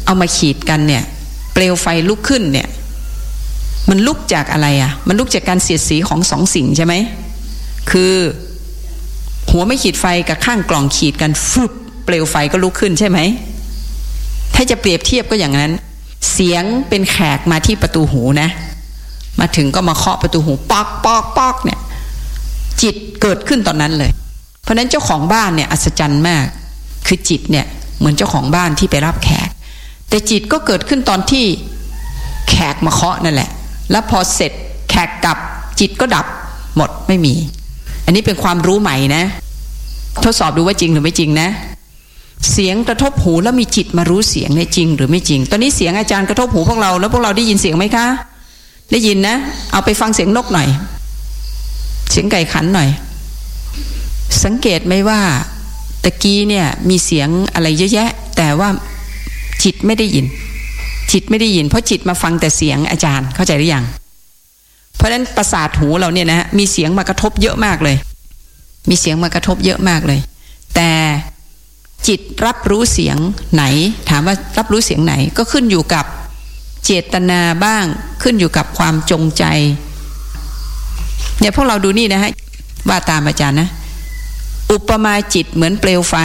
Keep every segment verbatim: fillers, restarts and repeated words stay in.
เอามาขีดกันเนี่ยเปลวไฟลุกขึ้นเนี่ยมันลุกจากอะไรอ่ะมันลุกจากการเสียดสีของสองสิ่งใช่ไหมคือหัวไม่ขีดไฟกับข้างกล่องขีดกันฟึบเปลวไฟก็ลุกขึ้นใช่ไหมถ้าจะเปรียบเทียบก็อย่างนั้นเสียงเป็นแขกมาที่ประตูหูนะมาถึงก็มาเคาะประตูหูป๊อกป๊อกป๊อกเนี่ยจิตเกิดขึ้นตอนนั้นเลยเพราะนั้นเจ้าของบ้านเนี่ยอัศจรรย์มากคือจิตเนี่ยเหมือนเจ้าของบ้านที่ไปรับแขกแต่จิตก็เกิดขึ้นตอนที่แขกมาเคาะนั่นแหละแล้วพอเสร็จแขกกลับจิตก็ดับหมดไม่มีอันนี้เป็นความรู้ใหม่นะทดสอบดูว่าจริงหรือไม่จริงนะเสียงกระทบหูแล้วมีจิตมารู้เสียงเนี่ยจริงหรือไม่จริงตอนนี้เสียงอาจารย์กระทบหูพวกเราแล้วพวกเราได้ยินเสียงไหมคะได้ยินนะเอาไปฟังเสียงนกหน่อยเสียงไก่ขันหน่อยสังเกตไหมว่าตะกี้เนี่ยมีเสียงอะไรเยอะแยะแต่ว่าจิตไม่ได้ยินจิตไม่ได้ยินเพราะจิตมาฟังแต่เสียงอาจารย์เข้าใจหรือยังเพราะฉะนั้นประสาทหูเราเนี่ยนะมีเสียงมากระทบเยอะมากเลยมีเสียงมากระทบเยอะมากเลยแต่จิตรับรู้เสียงไหนถามว่ารับรู้เสียงไหนก็ขึ้นอยู่กับเจตนาบ้างขึ้นอยู่กับความจงใจเนี่ยพวกเราดูนี่นะฮะว่าตามอาจารย์นะอุปมาจิตเหมือนเปลวไฟ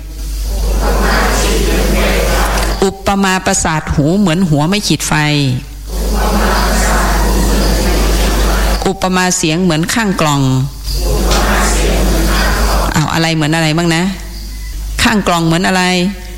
อุปมาประสาทหูเหมือนหัวไม่ขีดไฟอุปมาเสียงเหมือนข้างกล่องอ้าวอะไรเหมือนอะไรบ้างนะข้างกล่องเหมือนอะไร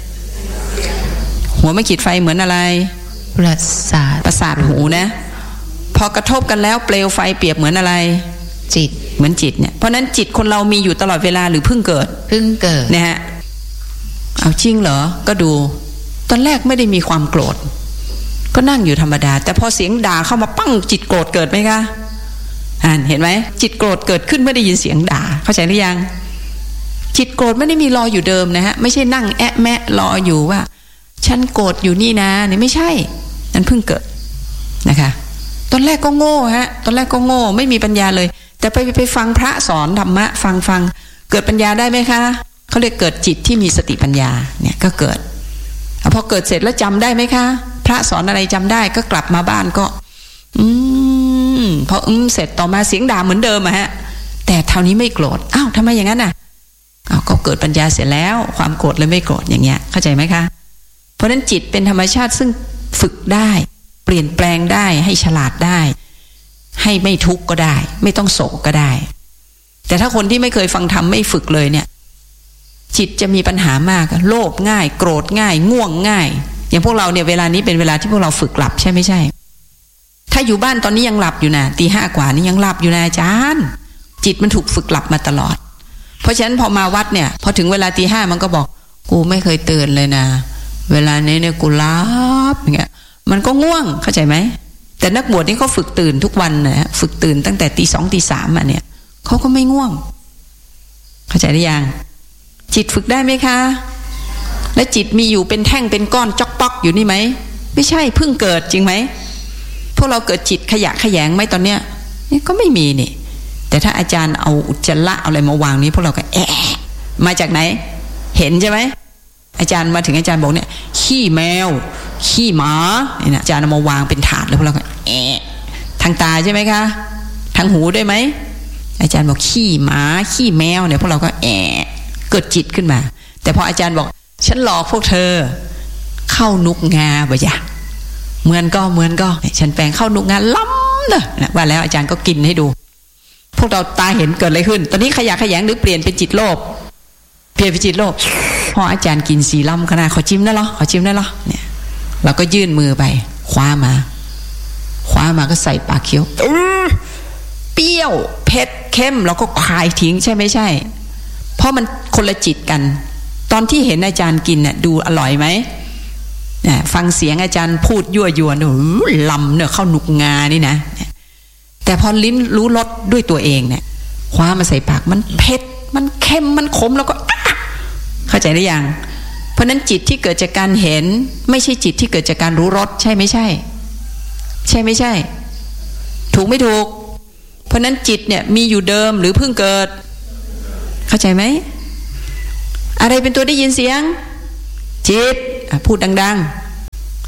หัวไม่ขีดไฟเหมือนอะไรประสาทประสาทหูนะพอกระทบกันแล้วเปลวไฟเปรียบเหมือนอะไรจิตเหมือนจิตเนี่ยเพราะนั้นจิตคนเรามีอยู่ตลอดเวลาหรือเพิ่งเกิดเพิ่งเกิดนะฮะเอาจริงเหรอก็ดูตอนแรกไม่ได้มีความโกรธก็นั่งอยู่ธรรมดาแต่พอเสียงด่าเข้ามาปั้งจิตโกรธเกิดไหมคะอ่านเห็นไหมจิตโกรธเกิดขึ้นไม่ได้ยินเสียงด่าเข้าใจหรือยังจิตโกรธไม่ได้มีรออยู่เดิมนะฮะไม่ใช่นั่งแอะแมะรออยู่ว่าฉันโกรธอยู่นี่นะนี่ไม่ใช่นั่นเพิ่งเกิดนะคะตอนแรกก็โง่ฮะตอนแรกก็โง่ไม่มีปัญญาเลยแต่ไปไปฟังพระสอนธรรมะฟังฟังเกิดปัญญาได้ไหมคะเขาเรียกเกิดจิตที่มีสติปัญญาเนี่ยก็เกิดพอเกิดเสร็จแล้วจำได้ไหมคะพระสอนอะไรจำได้ก็กลับมาบ้านก็อืมพออืมเสร็จต่อมาเสียงด่าเหมือนเดิมอะฮะแต่เท่านี้ไม่โกรธอ้าวทำไมอย่างนั้นน่ะอ้าวก็เกิดปัญญาเสร็จแล้วความโกรธเลยไม่โกรธอย่างเงี้ยเข้าใจไหมคะเพราะฉะนั้นจิตเป็นธรรมชาติซึ่งฝึกได้เปลี่ยนแปลงได้ให้ฉลาดได้ให้ไม่ทุกข์ก็ได้ไม่ต้องโศกก็ได้แต่ถ้าคนที่ไม่เคยฟังธรรมไม่ฝึกเลยเนี่ยจิตจะมีปัญหามากโลภง่ายโกรธง่ายง่วงง่ายอย่างพวกเราเนี่ยเวลานี้เป็นเวลาที่พวกเราฝึกหลับใช่ไม่ใช่ถ้าอยู่บ้านตอนนี้ยังหลับอยู่นะตีห้ากว่านี้ยังหลับอยู่นะอาจารย์จิตมันถูกฝึกหลับมาตลอดเพราะฉะนั้นพอมาวัดเนี่ยพอถึงเวลาตีห้ามันก็บอกกูไม่เคยตื่นเลยนะเวลานี้เนี่ยกูหลับอย่างเงี้ยมันก็ง่วงเข้าใจไหมแต่นักบวชนี่เขาฝึกตื่นทุกวันนะฝึกตื่นตั้งแต่ตีสองตีสามอ่ะเนี่ยเขาก็ไม่ง่วงเข้าใจหรือยังจิตฝึกได้ไหมคะและจิตมีอยู่เป็นแท่งเป็นก้อนจ๊อกป๊อกอยู่นี่ไหมไม่ใช่เพิ่งเกิดจริงไหมพวกเราเกิดจิตขยะขยงไหมตอนเนี้ยนี่ก็ไม่มีนี่แต่ถ้าอาจารย์เอาอุจจาระอะไรมาวางนี้พวกเราก็แอะมาจากไหนเห็นใช่ไหมอาจารย์มาถึงอาจารย์บอกเนี่ยขี้แมวขี้หมาเนี่ยอาจารย์เอามาวางเป็นถาดแล้วพวกเราก็แอะทางตาใช่ไหมคะทางหูได้ไหมอาจารย์บอกขี้หมาขี้แมวเนี่ยพวกเราก็แอะเกิดจิตขึ้นมาแต่พออาจารย์บอกฉันหลอกพวกเธอเข้านุกงาบ่ยะเหมือนก็เหมือนก็ฉันแปลงเข้านุกงาล้ำเนอะว่าแล้วอาจารย์ก็กินให้ดูพวกเราตาเห็นเกิดอะไรขึ้นตอนนี้ขยะขยงหรือเปลี่ยนเป็นจิตโลภเปลี่ยนเป็นจิตโลภพออาจารย์กินสีล้ำขนาดขอจิ้มได้หรอขอจิ้มได้หรอเนี่ยเราก็ยื่นมือไปคว้ามาคว้ามาก็ใส่ปากเคี้ยวเปรี้ยวเผ็ดเค็มเราก็คายทิ้งใช่ไม่ใช่เพราะมันคนละจิตกันตอนที่เห็นอาจารย์กินน่ะดูอร่อยไหมเนี่ยฟังเสียงอาจารย์พูดยั่วยวนโอ้ลำเนี่ยเข้าหนุกงานี่นะแต่พอลิ้นรู้รสด้วยตัวเองเนี่ยคว้ามาใส่ปากมันเผ็ดมันเค็มมันขมแล้วก็เข้าใจหรือยังเพราะนั้นจิตที่เกิดจากการเห็นไม่ใช่จิตที่เกิดจากการรู้รสใช่ไม่ใช่ใช่ไม่ใช่ถูกไม่ถูกเพราะนั้นจิตเนี่ยมีอยู่เดิมหรือเพิ่งเกิดเข้าใจไหมอะไรเป็นตัวได้ยินเสียงจิตพูดดัง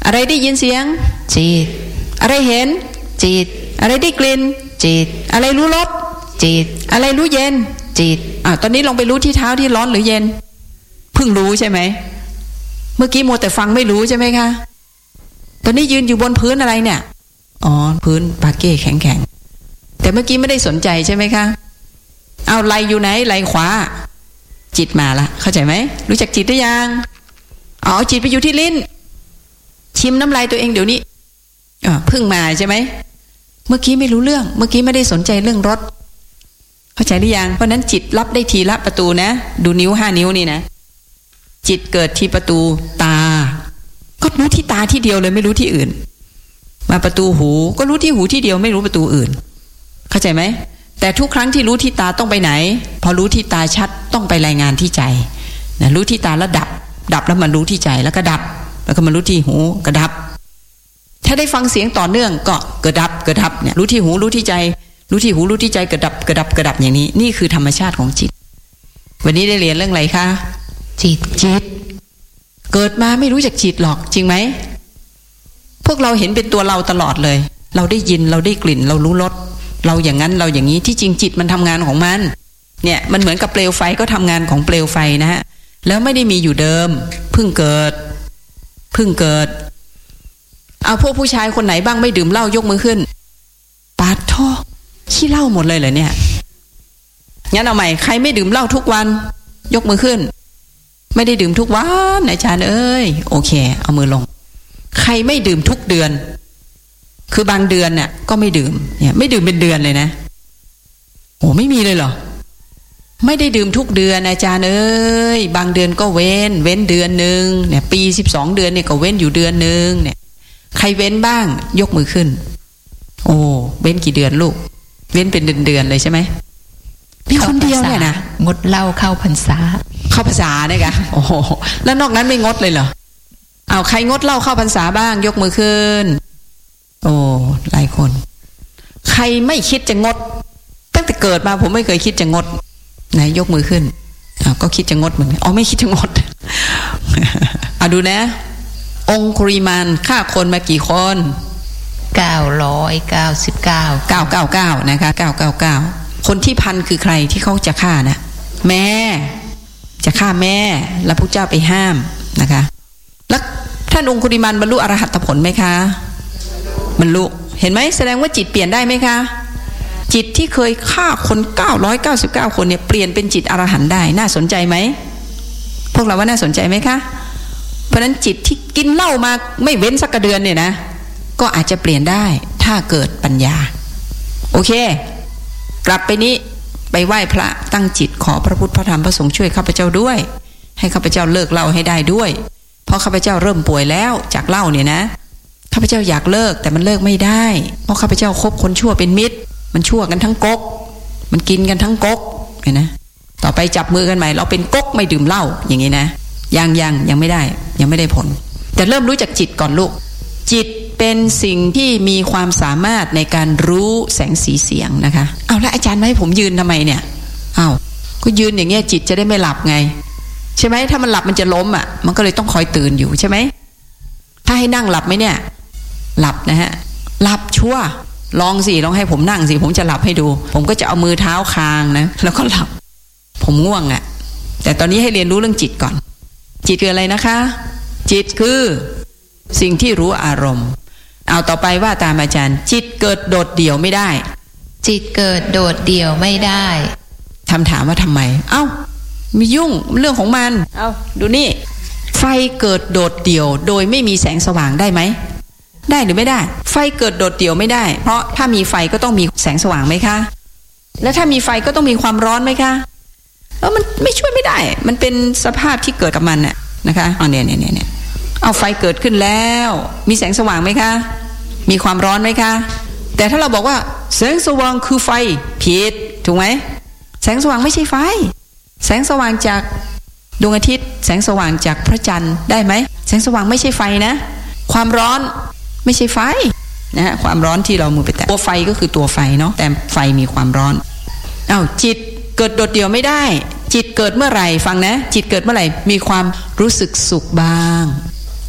อะไรได้ยินเสียงจิตอะไรเห็นจิตอะไรได้กลิ่นจิตอะไรรู้รสจิตอะไรรู้เย็นจิตอ่ะตอนนี้ลองไปรู้ที่เท้าที่ร้อนหรือเย็นเพิ่งรู้ใช่ไหมเมื่อกี้มัวแต่ฟังไม่รู้ใช่ไหมคะตอนนี้ยืนอยู่บนพื้นอะไรเนี่ยอ๋อพื้นปาเก้แข็งๆแต่เมื่อกี้ไม่ได้สนใจใช่ไหมคะเอาไหลอยู่ไหนไหลขวาจิตมาละเข้าใจไหมรู้จักจิตหรือยังอ๋อจิตไปอยู่ที่ลิ้นชิมน้ำลายตัวเองเดี๋ยวนี้อ่าเพิ่งมาใช่ไหมเมื่อกี้ไม่รู้เรื่องเมื่อกี้ไม่ได้สนใจเรื่องรสเข้าใจหรือยังเพราะนั้นจิตรับได้ทีละประตูนะดูนิ้วห้านิ้วนี่นะจิตเกิดที่ประตูตาก็รู้ที่ตาที่เดียวเลยไม่รู้ที่อื่นมาประตูหูก็รู้ที่หูที่เดียวไม่รู้ประตูอื่นเข้าใจไหมแต่ทุกครั้งที่รู้ที่ตาต้องไปไหนพอรู้ที่ตาชัดต้องไปรายงานที่ใจนะรู้ที่ตาแล้วดับดับแล้วมันรู้ที่ใจแล้วก็ดับแล้วก็มารู้ที่หูก็ดับถ้าได้ฟังเสียงต่อเนื่องก็เกิดดับเกิดดับเนี่ยรู้ที่หูรู้ที่ใจรู้ที่หูรู้ที่ใจเกิดดับเกิดดับเกิดดับอย่างนี้นี่คือธรรมชาติของจิตวันนี้ได้เรียนเรื่องอะไรคะจิตจิตเกิดมาไม่รู้จักจิตหรอกจริงไหมพวกเราเห็นเป็นตัวเราตลอดเลยเราได้ยินเราได้กลิ่นเรารู้รสเราอย่างนั้นเราอย่างนี้ที่จริงจิตมันทำงานของมันเนี่ยมันเหมือนกับเปลวไฟก็ทำงานของเปลวไฟนะฮะแล้วไม่ได้มีอยู่เดิมเพิ่งเกิดเพิ่งเกิดเอาพวกผู้ชายคนไหนบ้างไม่ดื่มเหล้ายกมือขึ้นปาดท่อขี้เหล้าหมดเลยเหรอเนี่ยงั้นเอาใหม่ใครไม่ดื่มเหล้าทุกวันยกมือขึ้นไม่ได้ดื่มทุกวันอาจารย์เอ้ยโอเคเอามือลงใครไม่ดื่มทุกเดือนคือบางเดือนเนี่ยก็ไม่ดื่มเนี่ยไม่ดื่มเป็นเดือนเลยนะโอ้ไม่มีเลยเหรอไม่ได้ดื่มทุกเดือนอาจารย์เอ้ยบางเดือนก็เว้นเว้นเดือนนึงเนี่ยปีสิบสองเดือนเนี่ยก็เว้นอยู่เดือนนึงเนี่ยใครเว้นบ้างยกมือขึ้นโอ้เว้นกี่เดือนลูกเว้นเป็นเดือนๆเลยใช่ไหมมีคนเดียวเนี่ยนะงดเหล้าเข้าพรรษาเข้าพรรษาเนี่ยกะโอ้โหแล้วนอกนั้นไม่งดเลยเหรอเอาใครงดเหล้าเข้าพรรษาบ้างยกมือขึ้นโอ้หลายคนใครไม่คิดจะงดตั้งแต่เกิดมาผมไม่เคยคิดจะงดไหนยกมือขึ้นอ้าวก็คิดจะงดเหมือนกันอ๋อไม่คิดจะงดเอาดูนะองคุริมานฆ่าคนมากี่คนเก้าร้อยเก้าสิบเก้าเก้าเก้าเก้านะคะเก้าเก้าเก้าคนที่พันคือใครที่เขาจะฆ่านะแม่จะฆ่าแม่แล้วพระเจ้าไปห้ามนะคะแล้วท่านองคุริมานบรรลุอรหัตผลไหมคะบรรลุเห็นไหมแสดงว่าจิตเปลี่ยนได้ไหมคะจิตที่เคยฆ่าคนเก้าร้อยเก้าสิบเก้าคนเนี่ยเปลี่ยนเป็นจิตอรหันต์ได้น่าสนใจไหมพวกเราว่าน่าสนใจไหมคะเพราะนั้นจิตที่กินเหล้ามาไม่เว้นสักกระเดือนเนี่ยนะก็อาจจะเปลี่ยนได้ถ้าเกิดปัญญาโอเคกลับไปนี้ไปไหว้พระตั้งจิตขอพระพุทธพระธรรมพระสงฆ์ช่วยข้าพเจ้าด้วยให้ข้าพเจ้าเลิกเหล้าให้ได้ด้วยเพราะข้าพเจ้าเริ่มป่วยแล้วจากเหล้าเนี่ยนะข้าพเจ้าอยากเลิกแต่มันเลิกไม่ได้เพราะข้าพเจ้าคบคนชั่วเป็นมิตรมันชั่วกันทั้งก๊กมันกินกันทั้งก๊กเห็นนะต่อไปจับมือกันใหม่เราเป็นก๊กไม่ดื่มเหล้าอย่างนี้นะยังยังยังไม่ได้ยังไม่ได้ผลแต่เริ่มรู้จักจิตก่อนลูกจิตเป็นสิ่งที่มีความสามารถในการรู้แสงสีเสียงนะคะเอาแล้วอาจารย์ไม่ให้ผมยืนทำไมเนี่ยอ้าวก็ยืนอย่างเงี้ยจิตจะได้ไม่หลับไงใช่ไหมถ้ามันหลับมันจะล้มอ่ะมันก็เลยต้องคอยตื่นอยู่ใช่ไหมถ้าให้นั่งหลับไหมเนี่ยหลับนะฮะหลับชัวร์ลองสิลองให้ผมนั่งสิผมจะหลับให้ดูผมก็จะเอามือเท้าคางนะแล้วก็หลับผมง่วงอ่ะแต่ตอนนี้ให้เรียนรู้เรื่องจิตก่อนจิตคืออะไรนะคะจิตคือสิ่งที่รู้อารมณ์เอาต่อไปว่าตามอาจารย์จิตเกิดโดดเดี่ยวไม่ได้จิตเกิดโดดเดี่ยวไม่ได้คำถามว่าทำไมเอ้ามียุ่งเรื่องของมันเอาดูนี่ไฟเกิดโดดเดี่ยวโดยไม่มีแสงสว่างได้ไหมได้หรือไม่ได้ไฟเกิดโดดเดี่ยวไม่ได้เพราะถ้ามีไฟก็ต้องมีแสงสว่างไหมคะแล้วถ้ามีไฟก็ต้องมีความร้อนไหมคะแล้วมันไม่ช่วยไม่ได้มันเป็นสภาพที่เกิดกับมันน่ะนะคะเอาเนี่ยเนี่ยเนี่ยเอาไฟเกิดขึ้นแล้วมีแสงสว่างไหมคะมีความร้อนไหมคะแต่ถ้าเราบอกว่าแสงสว่างคือไฟผิดถูกไหมแสงสว่างไม่ใช่ไฟแสงสว่างจากดวงอาทิตย์แสงสว่างจากพระจันทร์ได้ไหมแสงสว่างไม่ใช่ไฟนะความร้อนไม่ใช่ไฟนะฮะความร้อนที่เรามือไปแตะตัวไฟก็คือตัวไฟเนาะแต่ไฟมีความร้อนอ้าวจิตเกิดโดดเดี่ยวไม่ได้จิตเกิดเมื่อไหร่ฟังนะจิตเกิดเมื่อไหร่มีความรู้สึกสุขบ้าง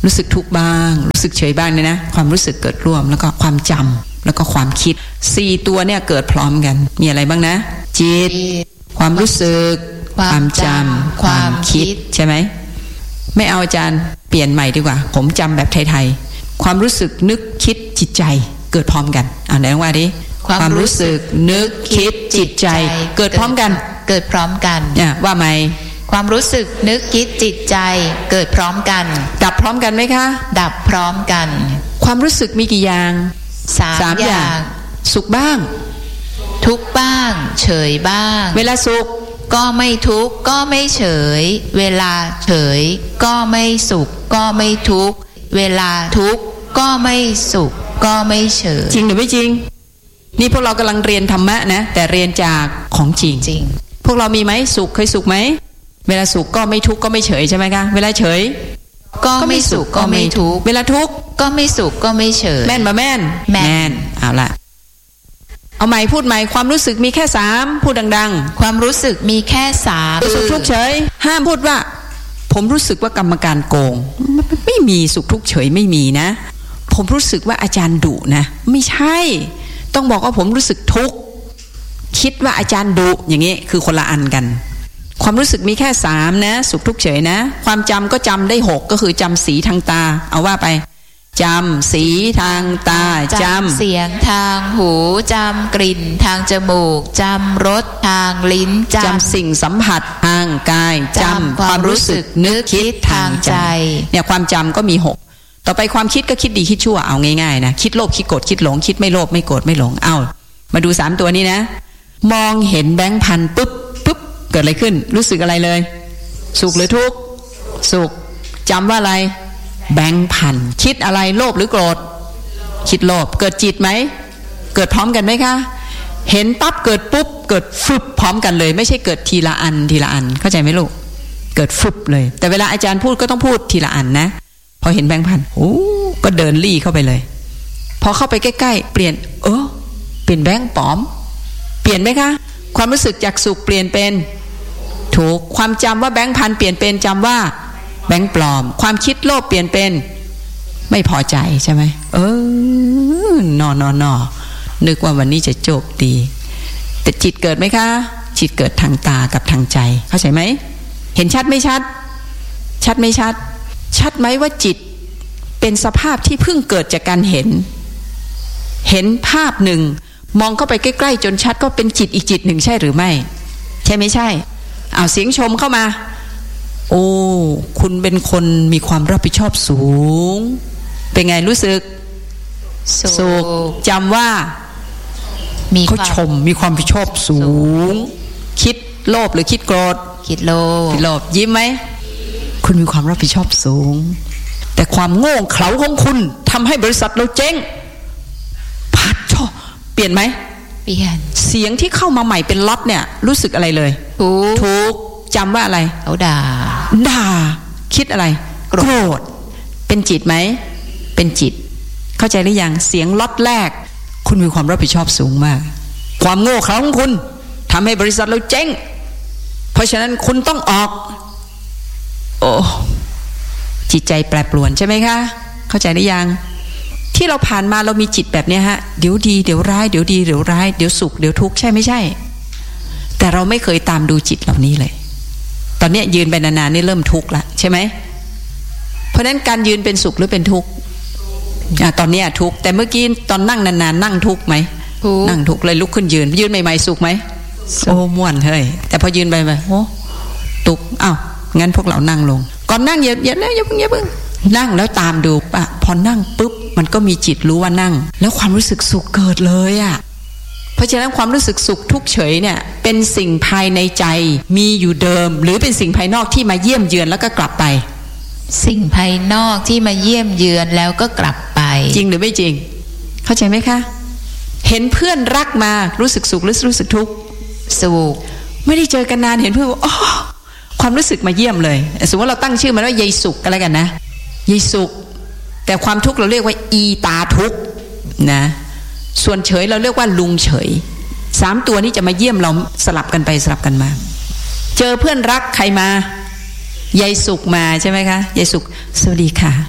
รู้สึกทุกข์บ้างรู้สึกเฉยบ้างเนี่ยนะความรู้สึกเกิดร่วมแล้วก็ความจำแล้วก็ความคิดสี่ตัวเนี่ยเกิดพร้อมกันมีอะไรบ้างนะจิตความรู้สึกความจำความคิดใช่ไหมไม่เอาอาจารย์เปลี่ยนใหม่ดีกว่าผมจำแบบไทยๆความรู้สึกนึกคิดจิตใจเกิดพร้อมกันอ่าไหนลองว่าดิความรู้สึกนึกคิดจิตใจเกิดพร้อมกันเกิดพร้อมกันเนี่ยว่าไหมความรู้สึกนึกคิดจิตใจเกิดพร้อมกันดับพร้อมกันไหมคะดับพร้อมกันความรู้สึกมีกี่อย่างสาม, สามอย่างสุขบ้างทุกข์บ้างเฉยบ้างเวลาสุขก็ไม่ทุกข์ก็ไม่เฉยเวลาเฉยก็ไม่สุขก็ไม่ทุกข์เวลาทุกข์ก็ไม่สุขก็ไม่เฉยจริงหรือไม่จริงนี่พวกเรากำลังเรียนธรรมะนะแต่เรียนจากของจริงจริงพวกเรามีไหมสุขเคยสุขไหมเวลาสุขก็ไม่ทุกข์ก็ไม่เฉยใช่ไหมคะเวลาเฉยก็ไม่สุขก็ไม่ทุกข์เวลาทุกข์ก็ไม่สุขก็ไม่เฉยแม่นมาแม่นแม่นเอาละเอาใหม่พูดใหม่ความรู้สึกมีแค่สามพูดดังๆความรู้สึกมีแค่สามสุขทุกข์เฉยห้ามพูดว่าผมรู้สึกว่ากรรมการโกงไม่มีสุขทุกข์เฉยไม่มีนะผมรู้สึกว่าอาจารย์ดุนะไม่ใช่ต้องบอกว่าผมรู้สึกทุกข์คิดว่าอาจารย์ดุอย่างนี้คือคนละอันกันความรู้สึกมีแค่สามนะสุขทุกข์เฉยนะความจำก็จำได้หกก็คือจำสีทางตาเอาว่าไปจำสีทางตาจำเสียงทางหูจำกลิ่นทางจมูกจำรสทางลิ้นจำสิ่งสัมผัสทางกายจำความรู้สึกนึกคิดทางใจเนี่ยความจำก็มีหกต่อไปความคิดก็คิดดีคิดชั่วเอาง่ายๆนะคิดโลภคิดโกรธคิดหลงคิดไม่โลภไม่โกรธไม่หลงเอามาดูสามตัวนี้นะมองเห็นแบงค์พันปุ๊บปุ๊บเกิดอะไรขึ้นรู้สึกอะไรเลยสุขหรือทุกข์สุขจำว่าอะไรแบงค์พันคิดอะไรโลภหรือโกรธคิดโลภเกิดจิตไหมเกิดพร้อมกันไหมคะเห็นปั๊บเกิดปุ๊บเกิดฟึบพร้อมกันเลยไม่ใช่เกิดทีละอันทีละอันเข้าใจไหมลูกเกิดฟึบเลยแต่เวลาอาจารย์พูดก็ต้องพูดทีละอันนะพอเห็นแบงค์พันโอ้ก็เดินลี่เข้าไปเลยพอเข้าไปใกล้ๆเปลี่ยนเออเปลี่ยนแบงค์ปลอมเปลี่ยนไหมคะความรู้สึกจากสุขเปลี่ยนเป็นถูกความจำว่าแบงค์พันเปลี่ยนเป็นจำว่าแบงค์ปลอมความคิดโลภเปลี่ยนเป็นไม่พอใจใช่ไหมเออนอนนอนนึกว่าวันนี้จะจบดีแต่จิตเกิดไหมคะจิตเกิดทางตากับทางใจเข้าใจไหมเห็นชัดไม่ชัดชัดไม่ชัดชัดไหมว่าจิตเป็นสภาพที่เพิ่งเกิดจากการเห็นเห็นภาพหนึ่งมองเข้าไปใกล้ๆจนชัดก็เป็นจิตอีกจิตหนึ่งใช่หรือไม่ใช่ไม่ใช่เอาเสียงชมเข้ามาโอ้คุณเป็นคนมีความรับผิดชอบสูงเป็นไงรู้สึกสุขจำว่าเขาชมมีความรับผิดชอบสูงคิดโลภหรือคิดโกรธคิดโลภคิดโลภยิ้มไหมคุณมีความรับผิดชอบสูงแต่ความโง่เขลาของคุณทำให้บริษัทเราเจ๊งพัดชอเปลี่ยนไหมเปลี่ยนเสียงที่เข้ามาใหม่เป็นล็อตเนี่ยรู้สึกอะไรเลยถูกถูกจำว่าอะไรเขาด่าด่าคิดอะไรโกรธเป็นจิตไหมเป็นจิตเข้าใจหรือยังเสียงล็อตแรกคุณมีความรับผิดชอบสูงมากความโง่เขลาของคุณทำให้บริษัทเราเจ๊งเพราะฉะนั้นคุณต้องออกโอ้จิตใจแปรปรวนใช่ไหมคะเข้าใจหรือยังที่เราผ่านมาเรามีจิตแบบนี้ฮะเดี๋ยวดีเดี๋ยวร้ายเดี๋ยวดีเดี๋ยวร้ายเดี๋ยวสุขเดี๋ยวทุกข์ใช่ไม่ใช่แต่เราไม่เคยตามดูจิตเหล่านี้เลยตอนนี้ยืนไปนานๆนี่เริ่มทุกข์ละใช่ไหมเพราะฉะนั้นการยืนเป็นสุขหรือเป็นทุกข์อ่ะตอนนี้ทุกข์แต่เมื่อกี้ตอนนั่งนานๆนั่งทุกข์ไหมนั่งทุกข์เลยลุกขึ้นยืนยืนใหม่ๆสุขไหมโอ้ม่วนเฮ้ยแต่พอยืนไปไปโอ้ตุกอ้าวงั้นพวกเรานั่งลงก่อนนั่งอย่าอย่าอย่าเพิ่งอย่าเพิ่งนั่งแล้วตามดูปะพอนั่งปุ๊บมันก็มีจิตรู้ว่านั่งแล้วความรู้สึกสุขเกิดเลยอ่ะเพราะฉะนั้นความรู้สึกสุขทุกข์เฉยเนี่ยเป็นสิ่งภายในใจมีอยู่เดิมหรือเป็นสิ่งภายนอกที่มาเยี่ยมเยือนแล้วก็กลับไปสิ่งภายนอกที่มาเยี่ยมเยือนแล้วก็กลับไปจริงหรือไม่จริงเข้าใจไหมคะเห็นเพื่อนรักมารู้สึกสุขหรือรู้สึกทุกข์สุขไม่ได้เจอกันนานเห็นเพื่อนอ๋อความรู้สึกมาเยี่ยมเลยสมมติว่าเราตั้งชื่อมันว่ายายสุขอะไรกันนะยายสุขแต่ความทุกข์เราเรียกว่าอีตาทุกข์นะส่วนเฉยเราเรียกว่าลุงเฉยสามตัวนี้จะมาเยี่ยมเราสลับกันไปสลับกันมาเจอเพื่อนรักใครมายายสุขมาใช่ไหมคะยายสุขสวัสดีค่ะ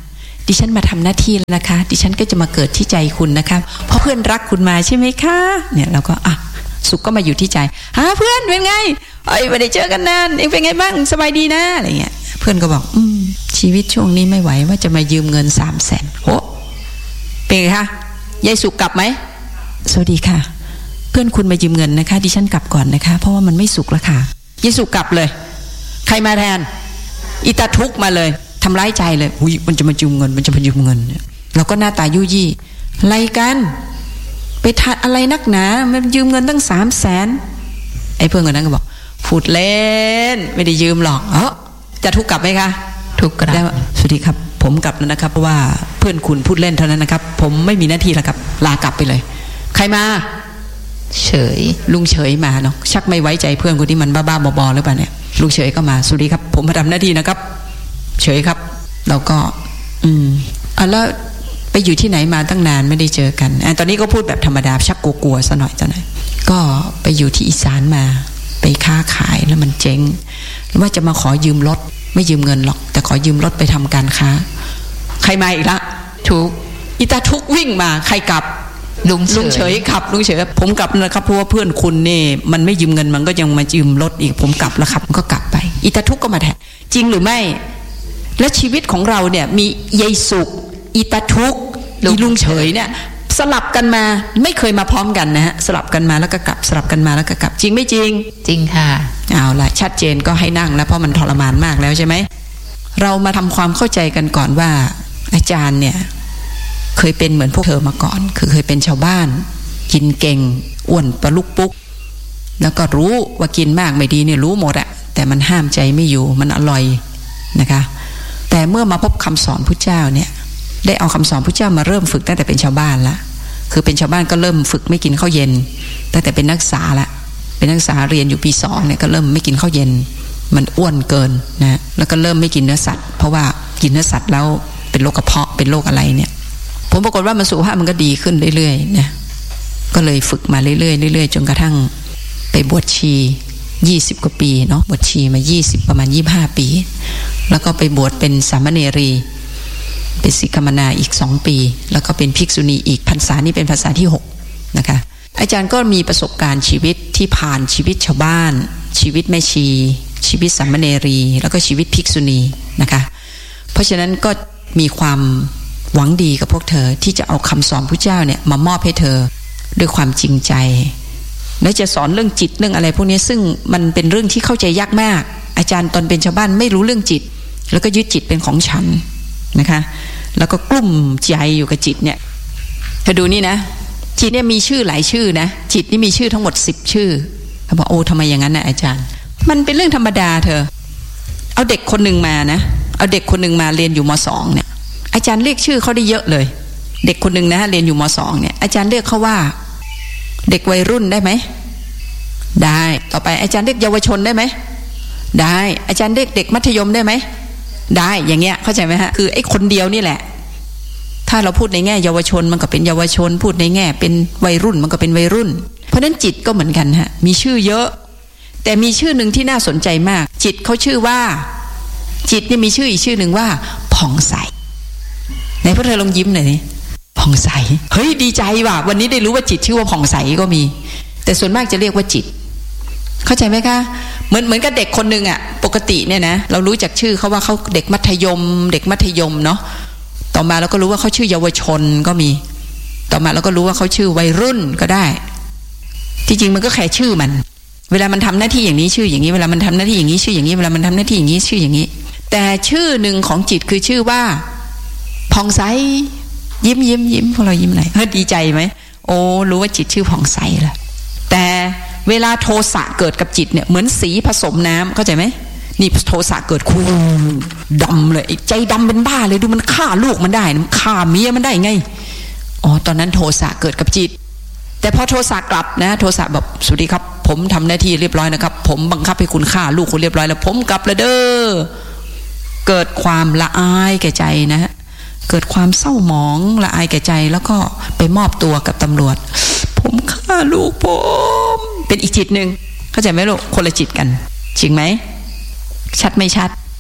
ดิฉันมาทำหน้าที่แล้วนะคะดิฉันก็จะมาเกิดที่ใจคุณนะคะเพราะเพื่อนรักคุณมาใช่ไหมคะเนี่ยเราก็อ่ะสุขก็มาอยู่ที่ใจฮะเพื่อนเป็นไงเอ้ยไม่ได้เจอกันนานเองเป็นไงบ้างสบายดีนะอะไรเงี้ยเพื่อนก็บอกอืมชีวิตช่วงนี้ไม่ไหวว่าจะมายืมเงินสามแสนโหเป็นไงคะยายสุขกลับไหมสวัสดีค่ะเพื่อนคุณมายืมเงินนะคะดิฉันกลับก่อนนะคะเพราะว่ามันไม่สุขแล้วค่ะยายสุขกลับเลยใครมาแทนอิตาทุกมาเลยทำร้ายใจเลยอุ้ยมันจะมายืมเงินมันจะมายืมเงินเราก็หน้าตายุยี่อะไรกันไปทัดอะไรนักหนามันยืมเงินตั้งสามแสนไอ้เพื่อนคนนั้นก็บอกพูดเล่นไม่ได้ยืมหรอกเออจะทุกกลับไหมคะทุกกลับแล้วสวัสดีครับผมกลับแล้วนะครับเพราะว่าเพื่อนคุณพูดเล่นเท่านั้นนะครับผมไม่มีหน้าที่แล้วครับลากลับไปเลยใครมาเฉยลุงเฉยมาเนาะชักไม่ไว้ใจเพื่อนคนที่มันบ้าๆบอๆหรือเปล่าเนี่ยลุงเฉยก็มาสวัสดีครับผมมาทำหน้าที่นะครับเฉยครับเราก็อืมอ่ะแล้วไปอยู่ที่ไหนมาตั้งนานไม่ได้เจอกันอ่ะตอนนี้ก็พูดแบบธรรมดาชักกลัวๆซะหน่อยจังหน่อยก็ไปอยู่ที่อีสานมาไปค้าขายแล้วมันเจ๊งว่าจะมาขอยืมรถไม่ยืมเงินหรอกแต่ขอยืมรถไปทำการค้าใครมาอีกละทุกอีตาทุกวิ่งมาใครกลับลุงลุงเฉยขับลุงเฉยผมกลับนะครับเพราะว่าเพื่อนคุณนี่มันไม่ยืมเงินมันก็ยังมายืมรถอีกผมกลับแล้วครับก็กลับไปอีตาทุกก็มาแทนจริงหรือไม่และชีวิตของเราเนี่ยมียายสุขอีตาทุกอีลุงเฉยเนี่ยสลับกันมาไม่เคยมาพร้อมกันนะฮะสลับกันมาแล้วก็กลับสลับกันมาแล้วก็กลับจริงไม่จริงจริงค่ะเอาละชัดเจนก็ให้นั่งแล้วเพราะมันทรมานมากแล้วใช่ไหมเรามาทำความเข้าใจกันก่อนว่าอาจารย์เนี่ยเคยเป็นเหมือนพวกเธอมาก่อนคือเคยเป็นชาวบ้านกินเก่งอ้วนปลุกปุ๊กแล้วก็รู้ว่ากินมากไม่ดีเนี่ยรู้หมดอะแต่มันห้ามใจไม่อยู่มันอร่อยนะคะแต่เมื่อมาพบคำสอนพุทธเจ้าเนี่ยได้เอาคำสอนพุทธเจ้ามาเริ่มฝึกตั้งแต่เป็นชาวบ้านละคือเป็นชาวบ้านก็เริ่มฝึกไม่กินข้าวเย็นตั้งแต่เป็นนักศึกษาละเป็นนักศึกษาเรียนอยู่ปีสองเนี่ยก็เริ่มไม่กินข้าวเย็นมันอ้วนเกินนะแล้วก็เริ่มไม่กินเนื้อสัตว์เพราะว่ากินเนื้อสัตว์แล้วเป็นโรคกระเพาะเป็นโรคอะไรเนี่ยผมปรากฏว่ามันสุขภาพมันก็ดีขึ้นเรื่อยๆนะก็เลยฝึกมาเรื่อยๆเรื่อยๆจนกระทั่งไปบวชชียี่สิบกว่าปีเนาะบวชชีมายี่สิบประมาณยี่สิบห้าปีแล้วก็ไปบวชเป็นสามเณรีเป็นศิกขมนาอีกสองปีแล้วก็เป็นภิกษุณีอีกพรรษานี้เป็นพรรษาที่หกนะคะอาจารย์ก็มีประสบการณ์ชีวิตที่ผ่านชีวิตชาวบ้านชีวิตแม่ชีชีวิตสามเณรีแล้วก็ชีวิตภิกษุณีนะคะเพราะฉะนั้นก็มีความหวังดีกับพวกเธอที่จะเอาคำสอนพระเจ้าเนี่ยมามอบให้เธอด้วยความจริงใจและจะสอนเรื่องจิตเรื่องอะไรพวกนี้ซึ่งมันเป็นเรื่องที่เข้าใจยากมากอาจารย์ตอนเป็นชาวบ้านไม่รู้เรื่องจิตแล้วก็ยึดจิตเป็นของฉันนะคะแล้วก็กลุ้มใจอยู่กับจิตเนี่ยเธอดูนี่นะจิตเนี่ยมีชื่อหลายชื่อนะจิตนี่มีชื่อทั้งหมดสิบชื่อเขาบอกโอ้ทำไมอย่างนั้นนะอาจารย์มันเป็นเรื่องธรรมดาเธอเอาเด็กคนหนึ่งมานะเอาเด็กคนหนึ่งมาเรียนอยู่ม.สองเนี่ยอาจารย์เรียกชื่อเขาได้เยอะเลยเด็กคนหนึ่งนะเรียนอยู่ม.สองเนี่ยอาจารย์เรียกเขาว่าเด็กวัยรุ่นได้ไหมได้ต่อไปอาจารย์เรียกเยาวชนได้ไหมได้อาจารย์เรียกเด็กมัธยมได้ไหมได้อย่างเงี้ยเข้าใจไหมฮะคือไอ้คนเดียวนี่แหละถ้าเราพูดในแง่เยาวชนมันก็เป็นเยาวชนพูดในแง่เป็นวัยรุ่นมันก็เป็นวัยรุ่นเพราะนั้นจิตก็เหมือนกันฮะมีชื่อเยอะแต่มีชื่อหนึ่งที่น่าสนใจมากจิตเขาชื่อว่าจิตนี่มีชื่ออีกชื่อหนึ่งว่าผ่องใสไหนพวกเธอลองยิ้มหน่อยนี่ผ่องใสเฮ้ยดีใจว่ะวันนี้ได้รู้ว่าจิตชื่อว่าผ่องใสก็มีแต่ส่วนมากจะเรียกว่าจิตเข้าใจไหมคะเหมือนเหมือนกับเด็กคนหนึ่งอ่ะปกติเนี่ยนะเรารู้จักชื่อเขาว่าเขาเด็กมัธยมเด็กมัธยมเนาะต่อมาเราก็รู้ว่าเขาชื่อเยาวชนก็มีต่อมาเราก็รู้ว่าเขาชื่อวัยรุ่นก็ได้ที่จริงมันก็แค่ชื่อมันเวลามันทำหน้าที่อย่างนี้ชื่ออย่างนี้เวลามันทำหน้าที่อย่างนี้ชื่ออย่างนี้เวลามันทำหน้าที่อย่างนี้ชื่ออย่างนี้แต่ชื่อหนึ่งของจิตคือชื่อว่าผ่องใสยิ้มยิ้มยิ้มพวกเรายิ้มไหนเฮ้ยดีใจไหมโอ้รู้ว่าจิตชื่อผ่องใสแล้วแต่เวลาโทสะเกิดกับจิตเนี่ยเหมือนสีผสมน้ำเข้าใจไหมนี่โทสะเกิดคูดำเลยใจดำเป็นบ้าเลยดูมันฆ่าลูกมันได้มันฆ่าเมียมันได้ไงอ๋อตอนนั้นโทสะเกิดกับจิตแต่พอโทสะกลับนะโทสะแบบสวัสดีครับผมทำหน้าที่เรียบร้อยนะครับผมบังคับให้คุณฆ่าลูกคุณเรียบร้อยแล้วผมกลับแล้วเด้อเกิดความละอายแก่ใจนะฮะเกิดความเศร้าหมองละอายแก่ใจแล้วก็ไปมอบตัวกับตำรวจผมฆ่าลูกผมเป็นอีกจิตหนึ่งเข้าใจไหมลูกคนละจิตกันจริงไหมชัดไม่ชัด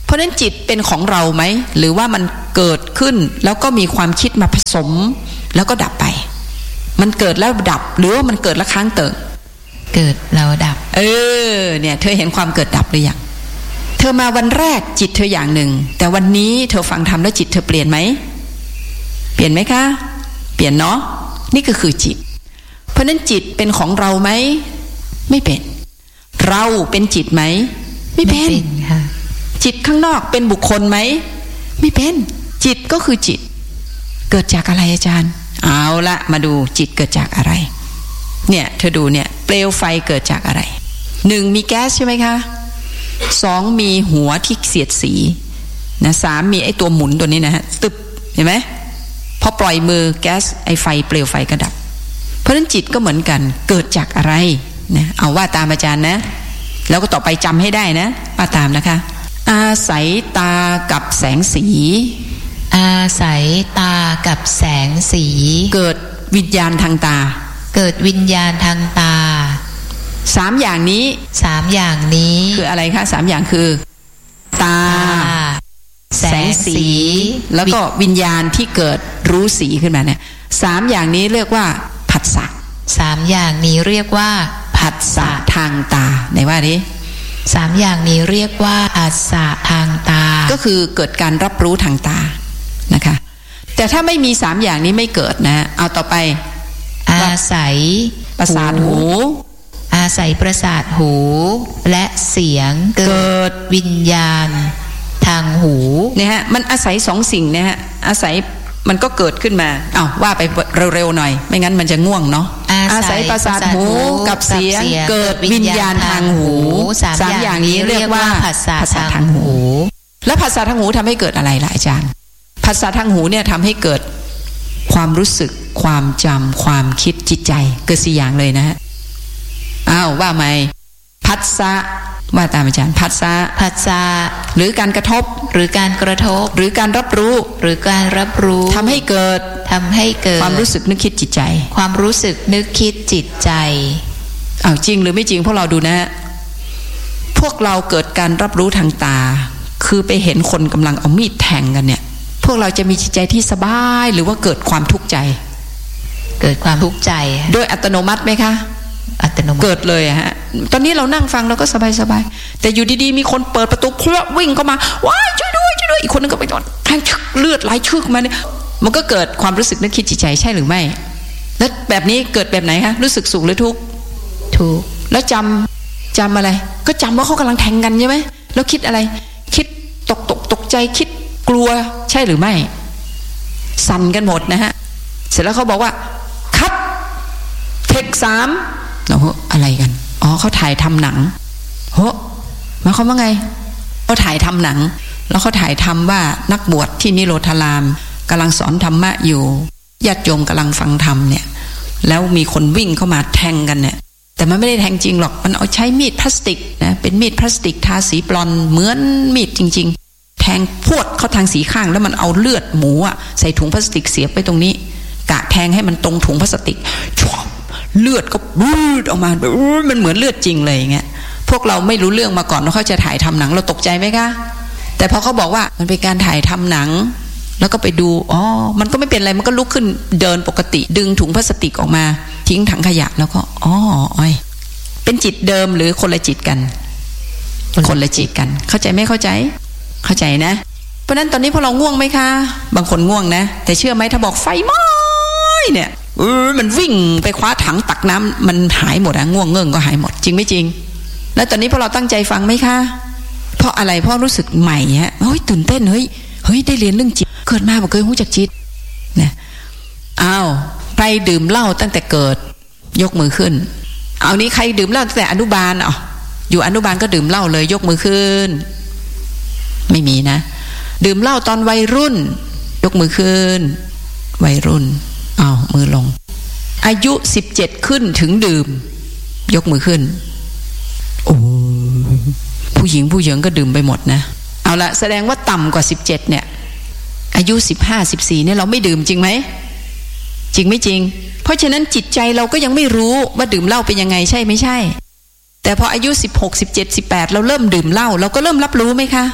เพราะฉะนั้นจิตเป็นของเราไหมหรือว่ามันเกิดขึ้นแล้วก็มีความคิดมาผสมแล้วก็ดับไปมันเกิดแล้วดับหรือว่ามันเกิดแล้วค้างเติ่งเกิดแล้วดับเออเนี่ยเธอเห็นความเกิดดับหรือยังเธอมาวันแรกจิตเธออย่างหนึ่งแต่วันนี้เธอฟังธรรมแล้วจิตเธอเปลี่ยนไหมเปลี่ยนไหมคะเปลี่ยนเนาะนี่ก็คือจิตเพราะนั้นจิตเป็นของเราไหมไม่เป็นเราเป็นจิตไหมไม่เป็นค่ะจิตข้างนอกเป็นบุคคลไหมไม่เป็นจิตก็คือจิตเกิดจากอะไรอาจารย์เอาละมาดูจิตเกิดจากอะไรเนี่ยเธอดูเนี่ยเปลวไฟเกิดจากอะไรหนึ่งมีแก๊สใช่ไหมคะสองมีหัวที่เสียดสีนะสามมีไอ้ตัวหมุนตัวนี้นะฮะตึบเห็นไหมพอปล่อยมือแก๊สไอ้ไฟเปลวไฟก็ดับเพราะฉะนั้นจิตก็เหมือนกันเกิดจากอะไรนะเอาว่าตามอาจารย์นะแล้วก็ต่อไปจำให้ได้นะว่าตามนะคะอาศัยตากับแสงสีอาศัยตากับแสงสีเกิดวิญญาณทางตาเกิดวิญญาณทางตาสามอย่างนี้สามอย่างนี้คืออะไรคะสามอย่างคือตาแสงสีแล้วก็วิญญาณที่เกิดรู้สีขึ้นมาเนี่ยสามอย่างนี้เรียกว่าผัสสะสามอย่างนี้เรียกว่าผัสสะทางตาไหนว่าดิสามอย่างนี้เรียกว่าผัสสะทางตาก็คือเกิดการรับรู้ทางตานะคะแต่ถ้าไม่มีสามอย่างนี้ไม่เกิดนะเอาต่อไปอาศัยประสาทหูอาศัยประสาทหูและเสียงเกิดวิญญาณทางหูเนี่ยฮะมันอาศัยสองสิ่งเนี่ยฮะอาศัยมันก็เกิดขึ้นมาอ้าวว่าไปเร็วๆหน่อยไม่งั้นมันจะง่วงเนาะอาศัยประสาทหูกับเสียงเกิดวิญญาณทางหูสามอย่างนี้เรียกว่าผัสสะทางหูแล้วผัสสะทางหูทำให้เกิดอะไรล่ะอาจารย์ผัสสะทางหูเนี่ยทำให้เกิดความรู้สึกความจำความคิดจิตใจเกิดสี่อย่างเลยนะฮะอ้าวว่าไหมผัสสะว่าตามอาจารย์ผัสสะผัสสะหรือการกระทบหรือการกระทบหรือการรับรู้หรือการรับรู้ทำให้เกิดทำให้เกิดความรู้สึกนึกคิดจิตใจความรู้สึกนึกคิดจิตใจอ้าวจริงหรือไม่จริงพวกเราดูนะพวกเราเกิดการรับรู้ทางตาคือไปเห็นคนกำลังเอามีดแทงกันเนี่ยพวกเราจะมีจิตใจที่สบายหรือว่าเกิดความทุกข์ใจเกิดความทุกข์ใจโดยอัตโนมัติไหมคะอัตโนมัติเกิดเลยฮะตอนนี้เรานั่งฟังเราก็สบายสบายแต่อยู่ดีๆมีคนเปิดประตูครัววิ่งเข้ามาว้ายช่วยด้วยช่วยด้วยอีกคนนึงก็ไปโดนแทงเลือดไหลชึกมาเนี่ยมันก็เกิดความรู้สึกนึกคิดจิตใจใช่หรือไม่แล้วแบบนี้เกิดแบบไหนคะรู้สึกสุขหรือทุกข์ทุกข์แล้วจำจำอะไรก็จำว่าเขากำลังแทงกันใช่ไหมแล้วคิดอะไรคิดตกตกตกใจคิดกลัวใช่หรือไม่สั่นกันหมดนะฮะเสร็จแล้วเขาบอกว่าคัดเทคสามเราอะไรกันอ๋อเขาถ่ายทำหนังโหมาเขาว่าไงเขาถ่ายทำหนังแล้วเขาถ่ายทำว่านักบวชที่นิโรธารามกำลังสอนธรรมะอยู่ญาติโยมกำลังฟังธรรมเนี่ยแล้วมีคนวิ่งเข้ามาแทงกันเนี่ยแต่มันไม่ได้แทงจริงหรอกมันเอาใช้มีดพลาสติกนะเป็นมีดพลาสติกทาสีบลอนเหมือนมีดจริงๆแทงพวดเข้าทางสีข้างแล้วมันเอาเลือดหมูอะใส่ถุงพลาสติกเสียบไปตรงนี้กะแทงให้มันตรงถุงพลาสติกเลือดก็บูดออกมามันเหมือนเลือดจริงเลยอย่างเงี้ยพวกเราไม่รู้เรื่องมาก่อนว่าเขาจะถ่ายทำหนังเราตกใจไหมคะแต่พอเขาบอกว่ามันเป็นการถ่ายทำหนังแล้วก็ไปดูอ๋อมันก็ไม่เป็นไรมันก็ลุกขึ้นเดินปกติดึงถุงพลาสติกออกมาทิ้งถังขยะแล้วก็อ๋ออ้อยเป็นจิตเดิมหรือคนละจิตกันคนละจิตกันเข้าใจไม่เข้าใจเข้าใจนะเพราะนั้นตอนนี้พวกเราง่วงไหมคะบางคนง่วงนะแต่เชื่อไหมถ้าบอกไฟไหม้เนี่ยเออมันวิ่งไปคว้าถังตักน้ำมันหายหมดอะง่วงเงื่งก็หายหมดจริงไม่จริงแล้วตอนนี้พวกเราตั้งใจฟังไหมคะเพราะอะไรเพราะรู้สึกใหม่ฮะเฮ้ยตื่นเต้นเฮ้ยเฮ้ยได้เรียนเรื่องจิตเกิดมาบอกเคยรู้จักจิตนะอ้าวใครดื่มเหล้าตั้งแต่เกิดยกมือขึ้นเอานี้ใครดื่มเหล้าตั้งแต่อนุบาลอ๋ออยู่อนุบาลก็ดื่มเหล้าเลยยกมือขึ้นไม่มีนะดื่มเหล้าตอนวัยรุ่นยกมือขึ้นวัยรุ่นอ้าวมือลงอายุสิบเจ็ดขึ้นถึงดื่มยกมือขึ้นโอ้ผู้หญิงผู้หญิงก็ดื่มไปหมดนะเอาละแสดงว่าต่ำกว่าสิบเจ็ดเนี่ยอายุสิบห้า สิบสี่เนี่ยเราไม่ดื่มจริงไหมจริงไม่จริงเพราะฉะนั้นจิตใจเราก็ยังไม่รู้ว่าดื่มเหล้าเป็นยังไงใช่ไม่ใช่แต่พออายุสิบหก สิบเจ็ด สิบแปดเราเริ่มดื่มเหล้าเราก็เริ่มรับรู้ไหมคะ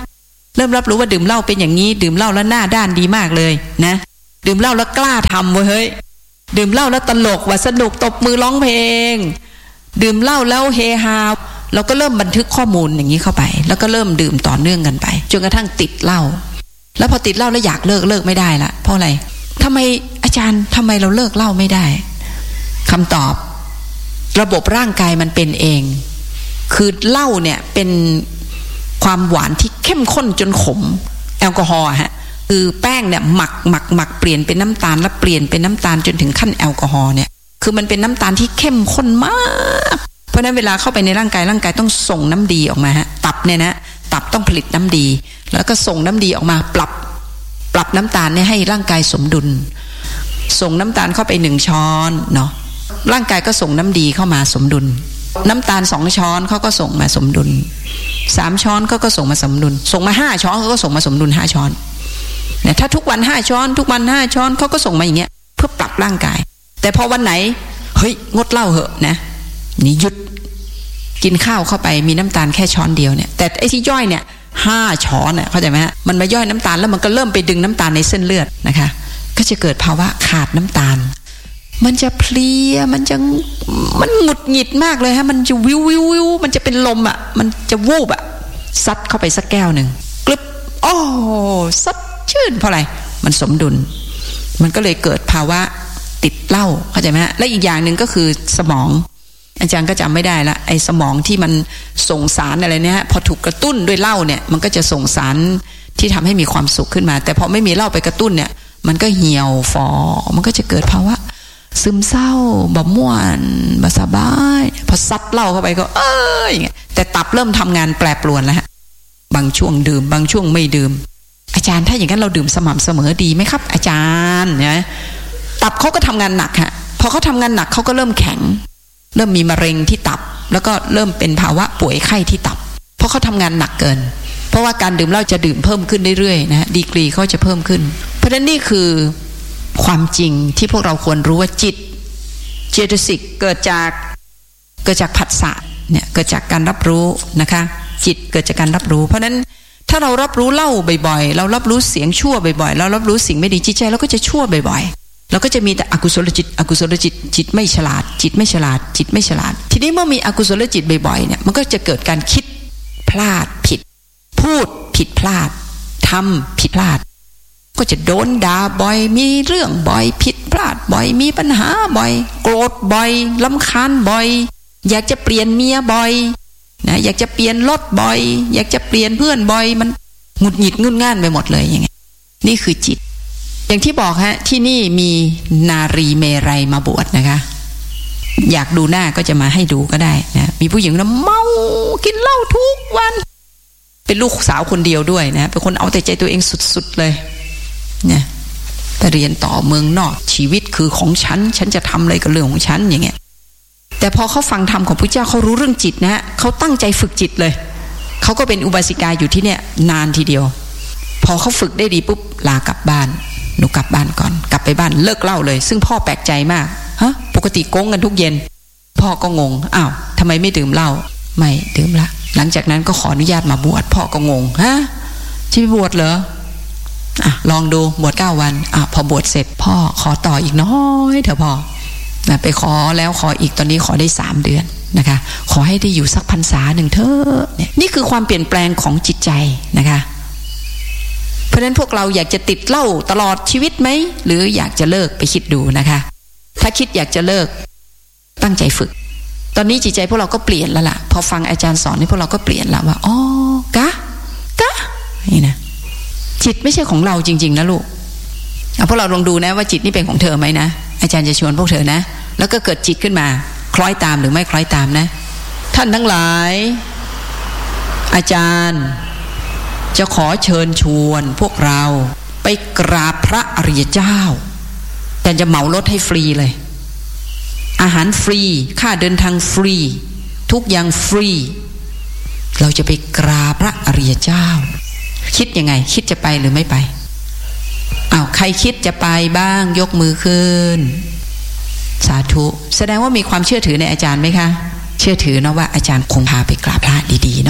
เริ่มรับรู้ว่าดื่มเหล้าเป็นอย่างนี้ดื่มเหล้าแล้วหน้าด้านดีมากเลยนะดื่มเหล้าแล้วกล้าทำเว้ยเฮ้ยดื่มเหล้าแล้วตลกว่าสนุกตบมือร้องเพลงดื่มเหล้าแล้วเฮฮาเราก็เริ่มบันทึกข้อมูลอย่างนี้เข้าไปแล้วก็เริ่มดื่มต่อเนื่องกันไปจนกระทั่งติดเหล้าแล้วพอติดเหล้าแล้วอยากเลิกเลิกไม่ได้ละเพราะอะไรทำไมอาจารย์ทำไมเราเลิกเหล้าไม่ได้คำตอบระบบร่างกายมันเป็นเองคือเหล้าเนี่ยเป็นความหวานที่เข้มข้นจนขมแอลกอฮอล์ฮะคือแป้งเนี่ยหมักหมักหมักเปลี่ยนเป็นน้ำตาลแล้วเปลี่ยนเป็นน้ำตาลจนถึงขั้นแอลกอฮอล์เนี่ยคือมันเป็นน้ำตาลที่เข้มข้นมากเพราะนั้นเวลาเข้าไปในร่างกายร่างกายต้องส่งน้ำดีออกมาฮะตับเนี่ยนะตับต้องผลิตน้ำดีแล้วก็ส่งน้ำดีออกมาปรับปรับน้ำตาลเนี่ยให้ร่างกายสมดุลส่งน้ำตาลเข้าไปหนึ่งช้อนเนาะร่างกายก็ส่งน้ำดีเข้ามาสมดุลน้ำตาลสองช้อนเขาก็ส่งมาสมดุลสามช้อนเขาก็ส่งมาสมดุลส่งมาห้าช้อนเขาก็ส่งมาสมดุลห้าช้อนเนี่ยถ้าทุกวันห้าช้อนทุกวันห้าช้อนเขาก็ส่งมาอย่างเงี้ยเพื่อปรับร่างกายแต่พอวันไหนเฮ้ยงดเหล้าเหอะนะนี่หยุดกินข้าวเข้าไปมีน้ำตาลแค่ช้อนเดียวเนี่ยแต่ไอ้ที่ย่อยเนี่ยห้าช้อนเนี่ยเข้าใจไหมฮะมันมาย่อยน้ำตาลแล้วมันก็เริ่มไปดึงน้ำตาลในเส้นเลือดนะคะก็จะเกิดภาวะขาดน้ำตาลมันจะเพลียมันจะมันหงุดหงิดมากเลยฮะมันจะวิววิววิวมันจะเป็นลมอ่ะมันจะวูบอ่ะซัดเข้าไปสักแก้วหนึ่งกลึบโอ้ซัดชื่นเพราะอะไรมันสมดุลมันก็เลยเกิดภาวะติดเหล้าเข้าใจไหมฮะและอีกอย่างหนึ่งก็คือสมองอาจารย์ก็จำไม่ได้ละไอ้สมองที่มันส่งสารอะไรเนี่ยฮะพอถูกกระตุ้นด้วยเหล้าเนี่ยมันก็จะส่งสารที่ทำให้มีความสุขขึ้นมาแต่พอไม่มีเหล้าไปกระตุ้นเนี่ยมันก็เหี่ยวฟอมันก็จะเกิดภาวะซึมเศร้าบ่ม่วนบ่สบายพอซัดเหล้าเข้าไปก็เอ้ยอย่างเงี้ยแต่ตับเริ่มทำงานแปรปรวนแล้วฮะบางช่วงดื่มบางช่วงไม่ดื่มอาจารย์ถ้าอย่างนั้นเราดื่มสม่ำเสมอดีไหมครับอาจารย์เนี่ยตับเขาก็ทำงานหนักฮะพอเขาทำงานหนักเขาก็เริ่มแข็งเริ่มมีมะเร็งที่ตับแล้วก็เริ่มเป็นภาวะป่วยไข้ที่ตับเพราะเขาทำงานหนักเกินเพราะว่าการดื่มเหล้าจะดื่มเพิ่มขึ้นเรื่อยๆนะดีกรีเขาจะเพิ่มขึ้นเพราะฉะนั้นนี่คือความจริงที่พวกเราควรรู้ว่าจิตเจตสิกเกิดจากเกิดจากผัสสะเนี่ยเกิดจากการรับรู้นะคะจิตเกิดจากการรับรู้เพราะฉะนั้นถ้าเรารับรู้เหล้าบ่อยๆเรารับรู้เสียงชั่วบ่อยๆเรารับรู้สิ่งไม่ดีจิตใจเราก็จะชั่วบ่อยๆเราก็จะมีแต่อกุศลจิตอกุศลจิตจิตไม่ฉลาดจิตไม่ฉลาดจิตไม่ฉลาดทีนี้เมื่อมีอกุศลจิตบ่อยๆเนี่ยมันก็จะเกิดการคิดพลาดผิดพูดผิดพลาดทำผิดพลาดก็จะโดนด่าบ่อยมีเรื่องบ่อยผิดพลาดบ่อยมีปัญหาบ่อยโกรธบ่อยรำคาญบ่อยอยากจะเปลี่ยนเมียบ่อยนะอยากจะเปลี่ยนรถบ่อยอยากจะเปลี่ยนเพื่อนบ่อยมันหงุดหงิดงุนง่านไปหมดเลยอย่างเงี้ยนี่คือจิตอย่างที่บอกฮะที่นี่มีนารีเมรัยมาบวชนะคะอยากดูหน้าก็จะมาให้ดูก็ได้นะมีผู้หญิงนะเมากินเหล้าทุกวันเป็นลูกสาวคนเดียวด้วยนะเป็นคนเอาแต่ใจตัวเองสุดๆเลยเนี่ยแต่เรียนต่อเมืองนอกชีวิตคือของฉันฉันจะทำอะไรกับเรื่องของฉันอย่างเงี้ยแต่พอเขาฟังธรรมของพระเจ้าเขารู้เรื่องจิตนะฮะเขาตั้งใจฝึกจิตเลยเขาก็เป็นอุบาสิกาอยู่ที่เนี่ยนานทีเดียวพอเขาฝึกได้ดีปุ๊บลากลับบ้านหนูกลับบ้านก่อนกลับไปบ้านเลิกเหล้าเลยซึ่งพ่อแปลกใจมากฮะปกติโกงกันทุกเย็นพ่อก็งงอ้าวทำไมไม่ดื่มเหล้าไม่ดื่มละหลังจากนั้นก็ขออนุญาตมาบวชพ่อก็งงฮะจะไปบวชเหรออ่ะลองดูบวชเก้าวันอ่ะพอบวชเสร็จพ่อขอต่ออีกน้อยเถอะพ่อนะไปขอแล้วขออีกตอนนี้ขอได้สามเดือนนะคะขอให้ได้อยู่สักพรรษาหนึ่งเถอะเนี่ยนี่คือความเปลี่ยนแปลงของจิตใจนะคะเพราะฉะนั้นพวกเราอยากจะติดเหล้าตลอดชีวิตไหมหรืออยากจะเลิกไปคิดดูนะคะถ้าคิดอยากจะเลิกตั้งใจฝึกตอนนี้จิตใจพวกเราก็เปลี่ยนแล้วล่ะพอฟังอาจารย์สอนนี่พวกเราก็เปลี่ยนแล้วว่าอ๋อกะกะนี่นะจิตไม่ใช่ของเราจริงๆนะลูกเอาพวกเราลองดูนะว่าจิตนี่เป็นของเธอไหมนะอาจารย์จะชวนพวกเธอนะแล้วก็เกิดจิตขึ้นมาคล้อยตามหรือไม่คล้อยตามนะท่านทั้งหลายอาจารย์จะขอเชิญชวนพวกเราไปกราบพระอริยเจ้าแต่จะเหมารถให้ฟรีเลยอาหารฟรีค่าเดินทางฟรีทุกอย่างฟรีเราจะไปกราบพระอริยเจ้าคิดยังไงคิดจะไปหรือไม่ไปอ้าวใครคิดจะไปบ้างยกมือขึ้นสาธุแสดงว่ามีความเชื่อถือในอาจารย์ไหมคะเชื่อถือนะว่าอาจารย์คงพาไปกราบพระดีๆเนาะ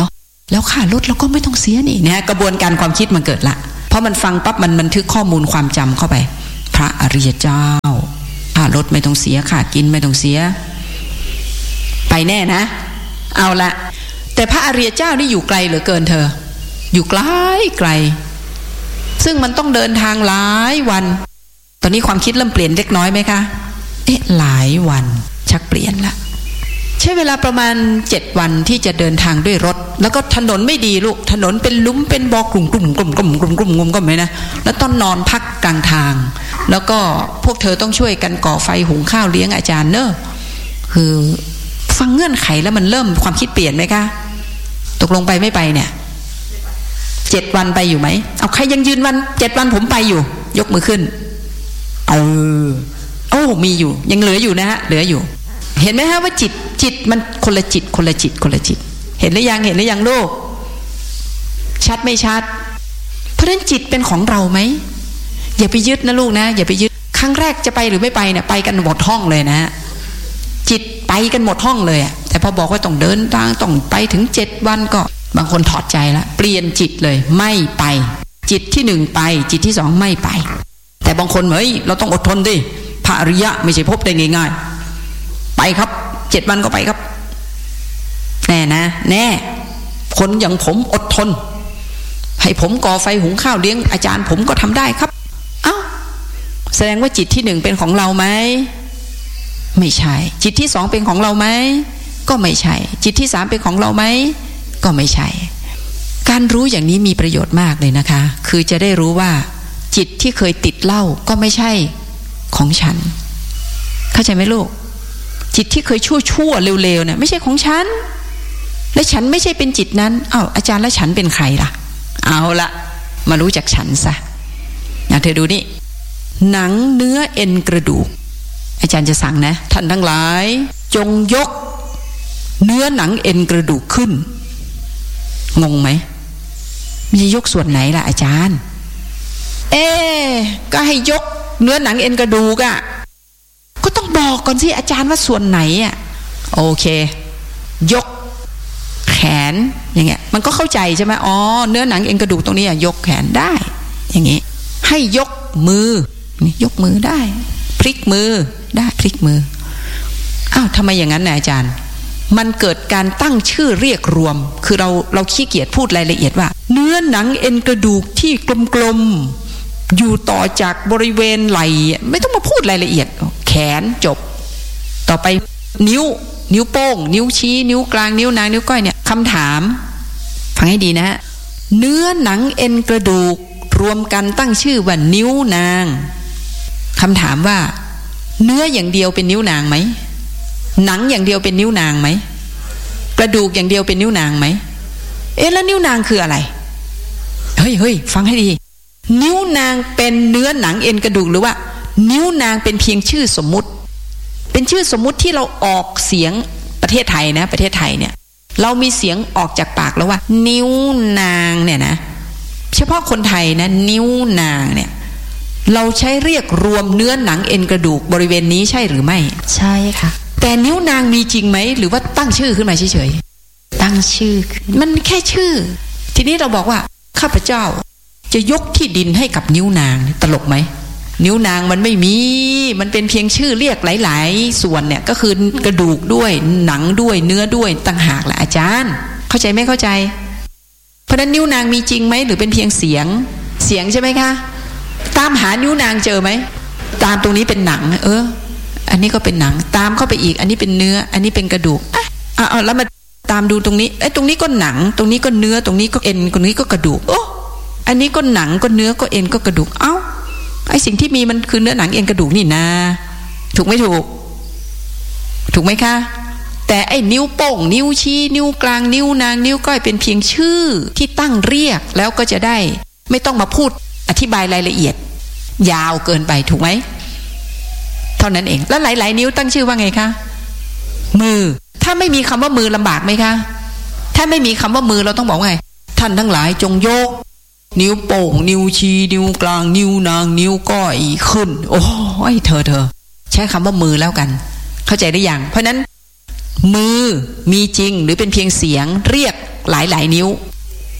แล้วค่ารถเราก็ไม่ต้องเสียนี่นะกระบวนการความคิดมันเกิดละเพราะมันฟังปั๊บมันบันทึกข้อมูลความจำเข้าไปพระอริยเจ้าค่ารถไม่ต้องเสียค่ากินไม่ต้องเสียไปแน่นะเอาละแต่พระอริยเจ้านี่อยู่ไกลเหลือเกินเธออยู่ไกลไกลซึ่งมันต้องเดินทางหลายวันตอนนี้ความคิดเริ่มเปลี่ยนเล็กน้อยไหมคะเอ๊ะหลายวันชักเปลี่ยนละใช้เวลาประมาณเจ็ดวันที่จะเดินทางด้วยรถแล้วก็ถนนไม่ดีลูกถนนเป็นลุ่มเป็นบ่อกลุ่มกลุ่มกลุ่มกลุ่มกลุ่มกลุ่มกลุ่มก็ไม่นะแล้วต้องนอนพักกลางทางแล้วก็พวกเธอต้องช่วยกันก่อไฟหุงข้าวเลี้ยงอาจารย์เนอะคือฟังเงื่อนไขแล้วมันเริ่มความคิดเปลี่ยนไหมคะตกลงไปไม่ไปเนี่ยเจ็ดวันไปอยู่ไหมเอาใครยังยืนวันเจ็ดวันผมไปอยู่ยกมือขึ้นเออโอ้มีอยู่ยังเหลืออยู่นะฮะเหลืออยู่เห็นไหมฮะว่าจิตจิตมันคนละจิตคนละจิตคนละจิตเห็นหรือยังเห็นหรือยังลูกชัดไม่ชัดเพราะฉะนั้นจิตเป็นของเราไหมอย่าไปยึดนะลูกนะอย่าไปยึดครั้งแรกจะไปหรือไม่ไปเนี่ยไปกันหมดห้องเลยนะจิตไปกันหมดห้องเลยแต่พอบอกว่าต้องเดินทางต้องไปถึงเจ็ดวันก็บางคนถอดใจละเปลี่ยนจิตเลยไม่ไปจิตที่หนึ่งไปจิตที่สองไม่ไปแต่บางคนเฮ้ยเราต้องอดทนดิพระอริยะไม่ใช่พบได้ง่ายๆไปครับเจ็ดวันก็ไปครับแน่นะแน่คนอย่างผมอดทนให้ผมก่อไฟหุงข้าวเลี้ยงอาจารย์ผมก็ทำได้ครับเอ้าแสดงว่าจิตที่หนึ่งเป็นของเราไหมไม่ใช่จิตที่สองเป็นของเราไหมก็ไม่ใช่จิตที่สามเป็นของเราไหมก็ไม่ใช่การรู้อย่างนี้มีประโยชน์มากเลยนะคะคือจะได้รู้ว่าจิตที่เคยติดเหล้าก็ไม่ใช่ของฉันเข้าใจไหมลูกจิตที่เคยชั่วชั่วเร็วๆเนี่ยไม่ใช่ของฉันและฉันไม่ใช่เป็นจิตนั้นอ้าวอาจารย์แล้วฉันเป็นใครล่ะเอาละมารู้จักฉันซะนะเธอดูนี่หนังเนื้อเอ็นกระดูกอาจารย์จะสั่งนะท่านทั้งหลายจงยกเนื้อหนังเอ็นกระดูกขึ้นงงไหมมันจะยกส่วนไหนล่ะอาจารย์เอ๊ก็ให้ยกเนื้อหนังเอ็นกระดูกอ่ะก็ต้องบอกก่อนสิอาจารย์ว่าส่วนไหนอ่ะโอเคยกแขนอย่างเงี้ยมันก็เข้าใจใช่ไหมอ๋อเนื้อหนังเอ็นกระดูกตรงนี้อ่ะยกแขนได้อย่างงี้ให้ยกมือยกมือได้พลิกมือได้พลิกมืออ้าวทำไมอย่างนั้นนะอาจารย์มันเกิดการตั้งชื่อเรียกรวมคือเราเราขี้เกียจพูดรายละเอียดว่าเนื้อหนังเอ็นกระดูกที่กลมๆอยู่ต่อจากบริเวณไหล่ไม่ต้องมาพูดรายละเอียดแขนจบต่อไปนิ้วนิ้วโป้งนิ้วชี้นิ้วกลางนิ้วนางนิ้วก้อยเนี่ยคำถามฟังให้ดีนะฮะเนื้อหนังเอ็นกระดูกรวมกันตั้งชื่อว่านิ้วนางคำถามว่าเนื้ออย่างเดียวเป็นนิ้วนางไหมหนังอย่างเดียวเป็นนิ้วนางไหมกระดูกอย่างเดียวเป็นนิ้วนางไหมเอ๊ะแล้วนิ้วนางคืออะไรเฮ้ยเฮ้ยฟังให้ดีนิ้วนางเป็นเนื้อหนังเอ็นกระดูกหรือว่านิ้วนางเป็นเพียงชื่อสมมุติเป็นชื่อสมมุติที่เราออกเสียงประเทศไทยนะประเทศไทยเนี่ยเรามีเสียงออกจากปากแล้วว่านิ้วนางเนี่ยนะเฉพาะคนไทยนะนิ้วนางเนี่ยเราใช้เรียกรวมเนื้อหนังเอ็นกระดูกบริเวณนี้ใช่หรือไม่ใช่ค่ะแต่นิ้วนางมีจริงไหมหรือว่าตั้งชื่อขึ้นมาเฉยๆตั้งชื่อมันแค่ชื่อทีนี้เราบอกว่าข้าพเจ้าจะยกที่ดินให้กับนิ้วนางตลกไหมนิ้วนางมันไม่มีมันเป็นเพียงชื่อเรียกหลายๆส่วนเนี่ยก็คือกระดูกด้วยหนังด้วยเนื้อด้วยต่างหากแหละอาจารย์เข้าใจไม่เข้าใจเพราะนั้นนิ้วนางมีจริงไหมหรือเป็นเพียงเสียงเสียงใช่ไหมคะตามหานิ้วนางเจอไหมตามตรงนี้เป็นหนังเอออันนี้ก็เป็นหนังตามเข้าไปอีกอันนี้เป็นเนื้ออันนี้เป็นกระดูกอ่ะอ่ะแล้วมาตามดูตรงนี้ไอ้ตรงนี้ก็หนังตรงนี้ก็เนื้อตรงนี้ก็เอ็นตรงนี้ก็กระดูกโอ้อันนี้ก็หนังก็เนื้อก็เอ็นก็กระดูกเอ้าไอ้สิ่งที่มีมันคือเนื้อหนังเอ็นกระดูกนี่นะถูกไม่ถูกถูกไหมคะแต่ไอ้นิ้วโป้งนิ้วชี้นิ้วกลางนิ้วนางนิ้วก้อยเป็นเพียงชื่อที่ตั้งเรียกแล้วก็จะได้ไม่ต้องมาพูดอธิบายรายละเอียดยาวเกินไปถูกไหมเท่านั้นเองแล้วหลายๆนิ้วตั้งชื่อว่าไงคะมือถ้าไม่มีคำว่ามือลำบากไหมคะถ้าไม่มีคำว่ามือเราต้องบอกว่าไงท่านทั้งหลายจงยกนิ้วโป้งนิ้วชี้นิ้วกลางนิ้วนางนิ้วก้อยขึ้นโอ้ยเธอเธอใช้คำว่ามือแล้วกันเข้าใจได้ยังเพราะนั้นมือมีจริงหรือเป็นเพียงเสียงเรียกหลายๆนิ้ว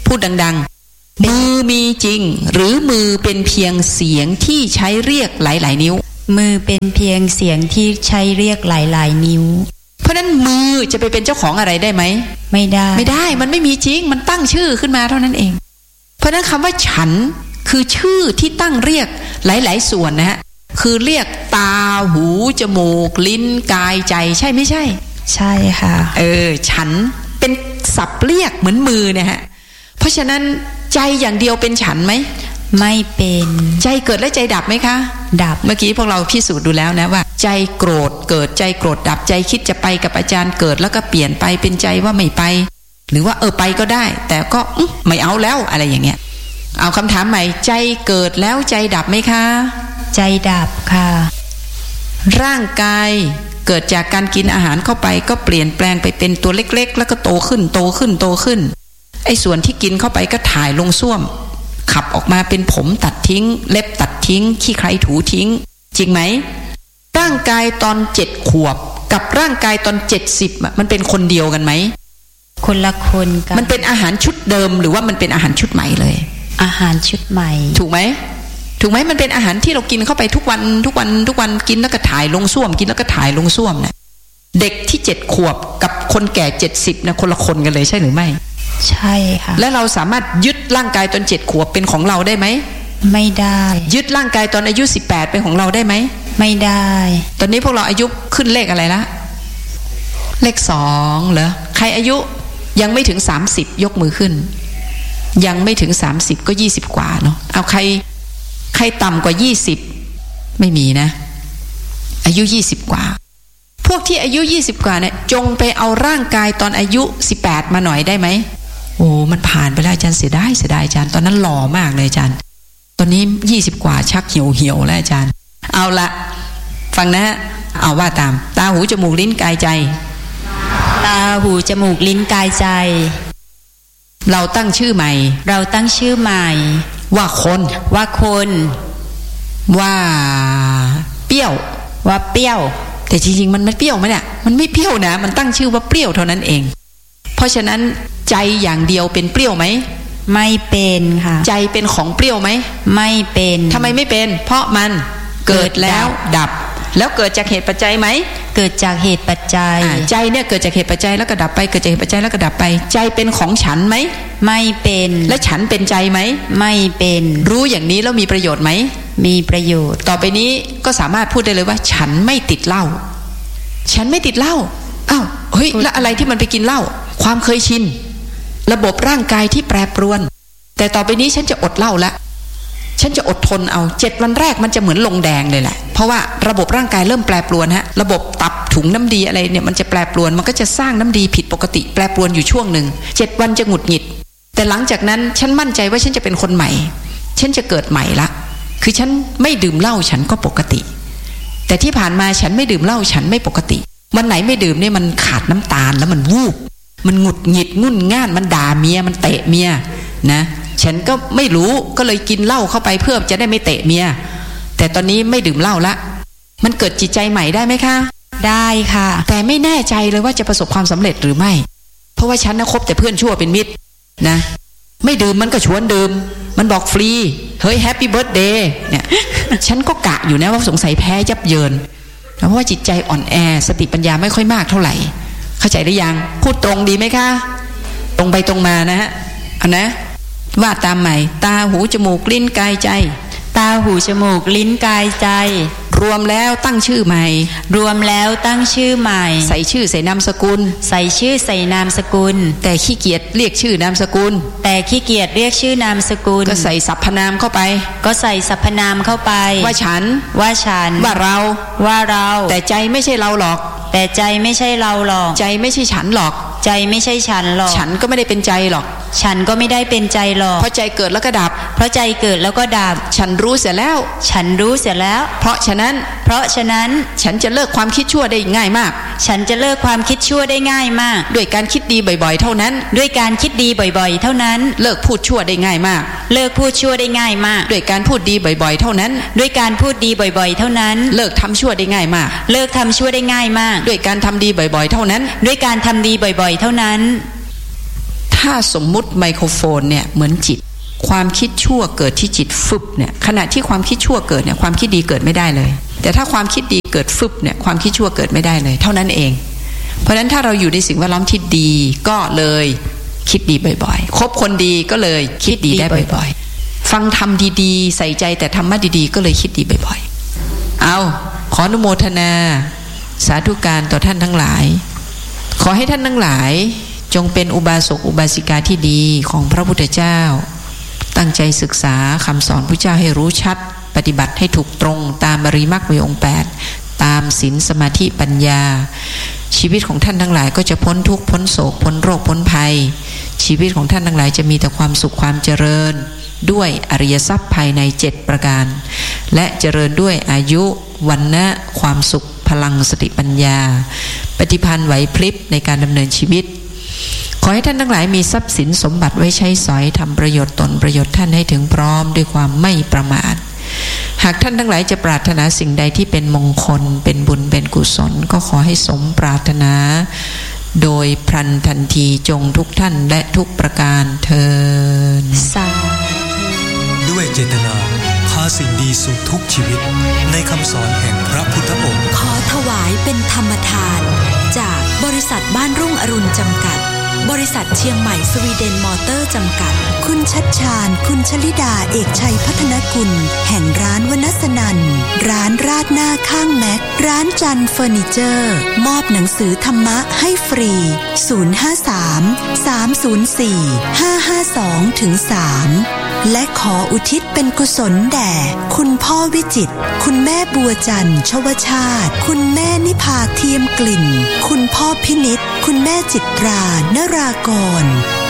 พูดดังๆมือมีจริงหรือมือเป็นเพียงเสียงที่ใช้เรียกหลายๆนิ้วมือเป็นเพียงเสียงที่ใช้เรียกหลายๆนิ้วเพราะนั้นมือจะไปเป็นเจ้าของอะไรได้ไหมไม่ได้ไม่ได้มันไม่มีจริงมันตั้งชื่อขึ้นมาเท่านั้นเองเพราะนั้นคำว่าฉันคือชื่อที่ตั้งเรียกหลายๆส่วนนะฮะคือเรียกตาหูจมูกลิ้นกายใจใช่ไม่ใช่ใช่ค่ะเออฉันเป็นศัพท์เรียกเหมือนมือเนี่ยฮะเพราะฉะนั้นใจอย่างเดียวเป็นฉันไหมไม่เป็นใจเกิดและใจดับไหมคะดับเมื่อกี้พวกเราพิสูจน์ดูแล้วนะว่าใจโกรธเกิดใจโกรธดับใจคิดจะไปกับอาจารย์เกิดแล้วก็เปลี่ยนไปเป็นใจว่าไม่ไปหรือว่าเออไปก็ได้แต่ก็ไม่เอาแล้วอะไรอย่างเงี้ยเอาคำถามใหม่ใจเกิดแล้วใจดับไหมคะใจดับค่ะร่างกายเกิดจากการกินอาหารเข้าไปก็เปลี่ยนแปลงไปเป็นตัวเล็กๆแล้วก็โตขึ้นโตขึ้นโตขึ้นไอ้ส่วนที่กินเข้าไปก็ถ่ายลงส้วมขับออกมาเป็นผมตัดทิ้งเล็บตัดทิ้งขี้ใครถูทิ้งจริงไหมร่างกายตอนเจ็ดขวบกับร่างกายตอนเจ็ดสิบมันเป็นคนเดียวกันไหมคนละคนกันมันเป็นอาหารชุดเดิมหรือว่ามันเป็นอาหารชุดใหม่เลยอาหารชุดใหม่ถูกไหมถูกไหมมันเป็นอาหารที่เรากินเข้าไปทุกวันทุกวันทุกวันกินแล้วก็ถ่ายลงส้วมกินแล้วก็ถ่ายลงส้วมเนี่ยเด็กที่เจ็ดขวบกับคนแก่เจ็ดสิบนะคนละคนกันเลยใช่หรือไม่ใช่ค่ะและเราสามารถยึดร่างกายตอนเจ็ดขวบเป็นของเราได้ไหมไม่ได้ยึดร่างกายตอนอายุสิบแปดเป็นของเราได้ไหมไม่ได้ตอนนี้พวกเราอายุขึ้นเลขอะไรละเลขสองเหรอใครอายุยังไม่ถึงสามสิบยกมือขึ้นยังไม่ถึงสามสิบก็ยี่สิบกว่าเนาะเอาใครใครต่ำกว่ายี่สิบไม่มีนะอายุยี่สิบกว่าพวกที่อายุยี่สิบกว่าเนี่ยจงไปเอาร่างกายตอนอายุสิบแปดมาหน่อยได้ไหมโอ้มันผ่านไปแล้วอาจารย์เสียดายเสียดายอาจารย์ตอนนั้นหล่อมากเลยอาจารย์ตอนนี้ยี่สิบกว่าชักเหี่ยวเหี่ยวแล้วอาจารย์เอาละฟังนะเอาว่าตามตาหูจมูกลิ้นกายใจตาหูจมูกลิ้นกายใจเราตั้งชื่อใหม่เราตั้งชื่อใหม่ว่าคนว่าคนว่าเปรี้ยวว่าเปรี้ยวแต่จริงๆมันไม่เปรี้ยวไหมเนี่ยมันไม่เปรี้ยวนะมันตั้งชื่อว่าเปรี้ยวเท่านั้นเองเพราะฉะนั้นใจอย่างเดียวเป็นเปรี้ยวไหมไม่เป็นค่ะใจเป็นของเปรี้ยวไหมไม่เป็นทำไมไม่เป็นเพราะมันเกิดแล้วดับแล้วเกิดจากเหตุปัจจัยไหมเกิดจากเหตุปัจจัยใจเนี่ยเกิดจากเหตุปัจจัยแล้วก็ดับไปเกิดจากเหตุปัจจัยแล้วก็ดับไปใจเป็นของฉันไหมไม่เป็นและฉันเป็นใจไหมไม่เป็นรู้อย่างนี้แล้วมีประโยชน์ไหมมีประโยชน์ต่อไปนี้ก็สามารถพูดได้เลยว่าฉันไม่ติดเหล้าฉันไม่ติดเหล้าอ้าวเฮ้ยแล้วอะไรที่มันไปกินเหล้าความเคยชินระบบร่างกายที่แปรปรวนแต่ต่อไปนี้ฉันจะอดเหล้าละฉันจะอดทนเอาเจ็ดวันแรกมันจะเหมือนลงแดงเลยแหละเพราะว่าระบบร่างกายเริ่มแปรปรวนฮะระบบตับถุงน้ำดีอะไรเนี่ยมันจะแปรปรวนมันก็จะสร้างน้ำดีผิดปกติแปรปรวนอยู่ช่วงหนึ่งเจ็ดวันจะหงุดหงิดแต่หลังจากนั้นฉันมั่นใจว่าฉันจะเป็นคนใหม่ฉันจะเกิดใหม่ละคือฉันไม่ดื่มเหล้าฉันก็ปกติแต่ที่ผ่านมาฉันไม่ดื่มเหล้าฉันไม่ปกติวันไหนไม่ดื่มเนี่ยมันขาดน้ำตาลแล้วมันวูบมันหงุดหงิดงุ่นง่านมันด่าเมียมันเตะเมียนะฉันก็ไม่รู้ก็เลยกินเหล้าเข้าไปเพื่อจะได้ไม่เตะเมียแต่ตอนนี้ไม่ดื่มเหล้าละมันเกิดจิตใจใหม่ได้ไหมคะได้ค่ะแต่ไม่แน่ใจเลยว่าจะประสบความสำเร็จหรือไม่เพราะว่าฉันนะคบแต่เพื่อนชั่วเป็นมิตรนะไม่ดื่มมันก็ชวนดื่มมันบอกฟรีเฮ้ยแฮปปี้เบิร์ธเดย์เนี่ย ฉันก็กะอยู่นะว่าสงสัยแพ้ยับเยินเพราะว่าจิตใจอ่อนแอสติปัญญาไม่ค่อยมากเท่าไหร่เข้าใจหรือยังพูดตรงดีไหมคะตรงไปตรงมานะฮะเอานะว่าตามใหม่ตาหูจมูกลิ้นกายใจตาหูจมูกลิ้นกายใจรวมแล้วตั้งชื่อใหม่รวมแล้วตั้งชื่อใหม่ใส่ชื่อใส่นามสกุลใส่ชื่อใส่นามสกุลแต่ขี้เกียจเรียกชื่อนามสกุลแต่ขี้เกียจเรียกชื่อนามสกุลก็ใส่สรรพนามเข้าไปก็ใส่สรรพนามเข้าไปว่าฉันว่าฉันว่าเราว่าเราแต่ใจไม่ใช่เราหรอกแต่ใจไม่ใช่เราหรอกใจไม่ใช่ฉันหรอกใจไม่ใช่ฉันหรอกฉันก็ไม่ได้เป็นใจหรอกฉันก็ไม่ได้เป็นใจหรอกเพราะใจเกิดแล้วก็ดับเพราะใจเกิดแล้วก็ดับฉันรู้เสียแล้วฉันรู้เสียแล้วเพราะฉะนั้นเพราะฉะนั้นฉันจะเลิกความคิดชั่วได้ง่ายมากฉันจะเลิกความคิดชั่วได้ง่ายมากด้วยการคิดดีบ่อยๆเท่านั้นด้วยการคิดดีบ่อยๆเท่านั้นเลิกพูดชั่วได้ง่ายมากเลิกพูดชั่วได้ง่ายมากด้วยการพูดดีบ่อยๆเท่านั้นด้วยการพูดดีบ่อยๆเท่านั้นเลิกทำชั่วได้ง่ายมากเลิกทำชั่วได้ง่ายมากด้วยการทำดีบ่อยๆเท่านั้นด้วยการทำดีบ่อยๆเท่านั้นทถ้าสมมุติไมโครโฟนเนี่ยเหมือนจิตความคิดชั่วเกิดที่จิตฟึบเนี่ยขณะที่ความคิดชั่วเกิดเนี่ยความคิดดีเกิดไม่ได้เลยแต่ถ้าความคิดดีเกิดฟึบเนี่ยความคิดชั่วเกิดไม่ได้เลยเท่านั้นเองเพราะฉะนั้นถ้าเราอยู่ในสิ่งแวดล้อมที่ดีก็เลยคิดดีบ่อยๆคบคนดีก็เลยคิดดีได้บ่อยๆฟังธรรมดีๆใส่ใจแต่ธรรมะดีๆก็เลยคิดดีบ่อยๆเอาขออนุโมทนาสาธุการต่อท่านทั้งหลายขอให้ท่านทั้งหลายจงเป็นอุบาสกอุบาสิกาที่ดีของพระพุทธเจ้าตั้งใจศึกษาคำสอนพระเจ้าให้รู้ชัดปฏิบัติให้ถูกตรงตามอริยมรรคมีองค์แปดตามศีลสมาธิปัญญาชีวิตของท่านทั้งหลายก็จะพ้นทุกข์พ้นโศกพ้นโรคพ้นภัยชีวิตของท่านทั้งหลายจะมีแต่ความสุขความเจริญด้วยอริยทรัพย์ภายในเจ็ดประการและเจริญด้วยอายุวรรณะความสุขพลังสติปัญญาปฏิภาณไหวพริบในการดำเนินชีวิตขอให้ท่านทั้งหลายมีทรัพย์สินสมบัติไว้ใช้สอยทำประโยชน์ตนประโยชน์ท่านให้ถึงพร้อมด้วยความไม่ประมาทหากท่านทั้งหลายจะปรารถนาสิ่งใดที่เป็นมงคลเป็นบุญเป็นกุศลก็ขอให้สมปรารถนาโดยพลันทันทีจงทุกท่านและทุกประการเทินสาธุด้วยเจตนาพาสิ่งดีสู่ทุกชีวิตในคำสอนแห่งพระพุทธองค์ขอถวายเป็นธรรมทานจากบริษัทบ้านรุ่งอรุณจำกัดบริษัทเชียงใหม่สวีเดนมอเตอร์จำกัดคุณชัดชาญคุณชลิดาเอกชัยพัฒนกุลแห่งร้านวนัสนันร้านราดหน้าข้างแม็กร้านจันเฟอร์นิเจอร์มอบหนังสือธรรมะให้ฟรีศูนย์ ห้า สาม สาม ศูนย์ สี่ ห้า ห้า สอง สาม และขออุทิศเป็นกุศลแด่คุณพ่อวิจิตรคุณแม่บัวจันทร์ชวชาติคุณแม่นิพาเทียมกลิ่นคุณพ่อพินิจคุณแม่จิตรานรากร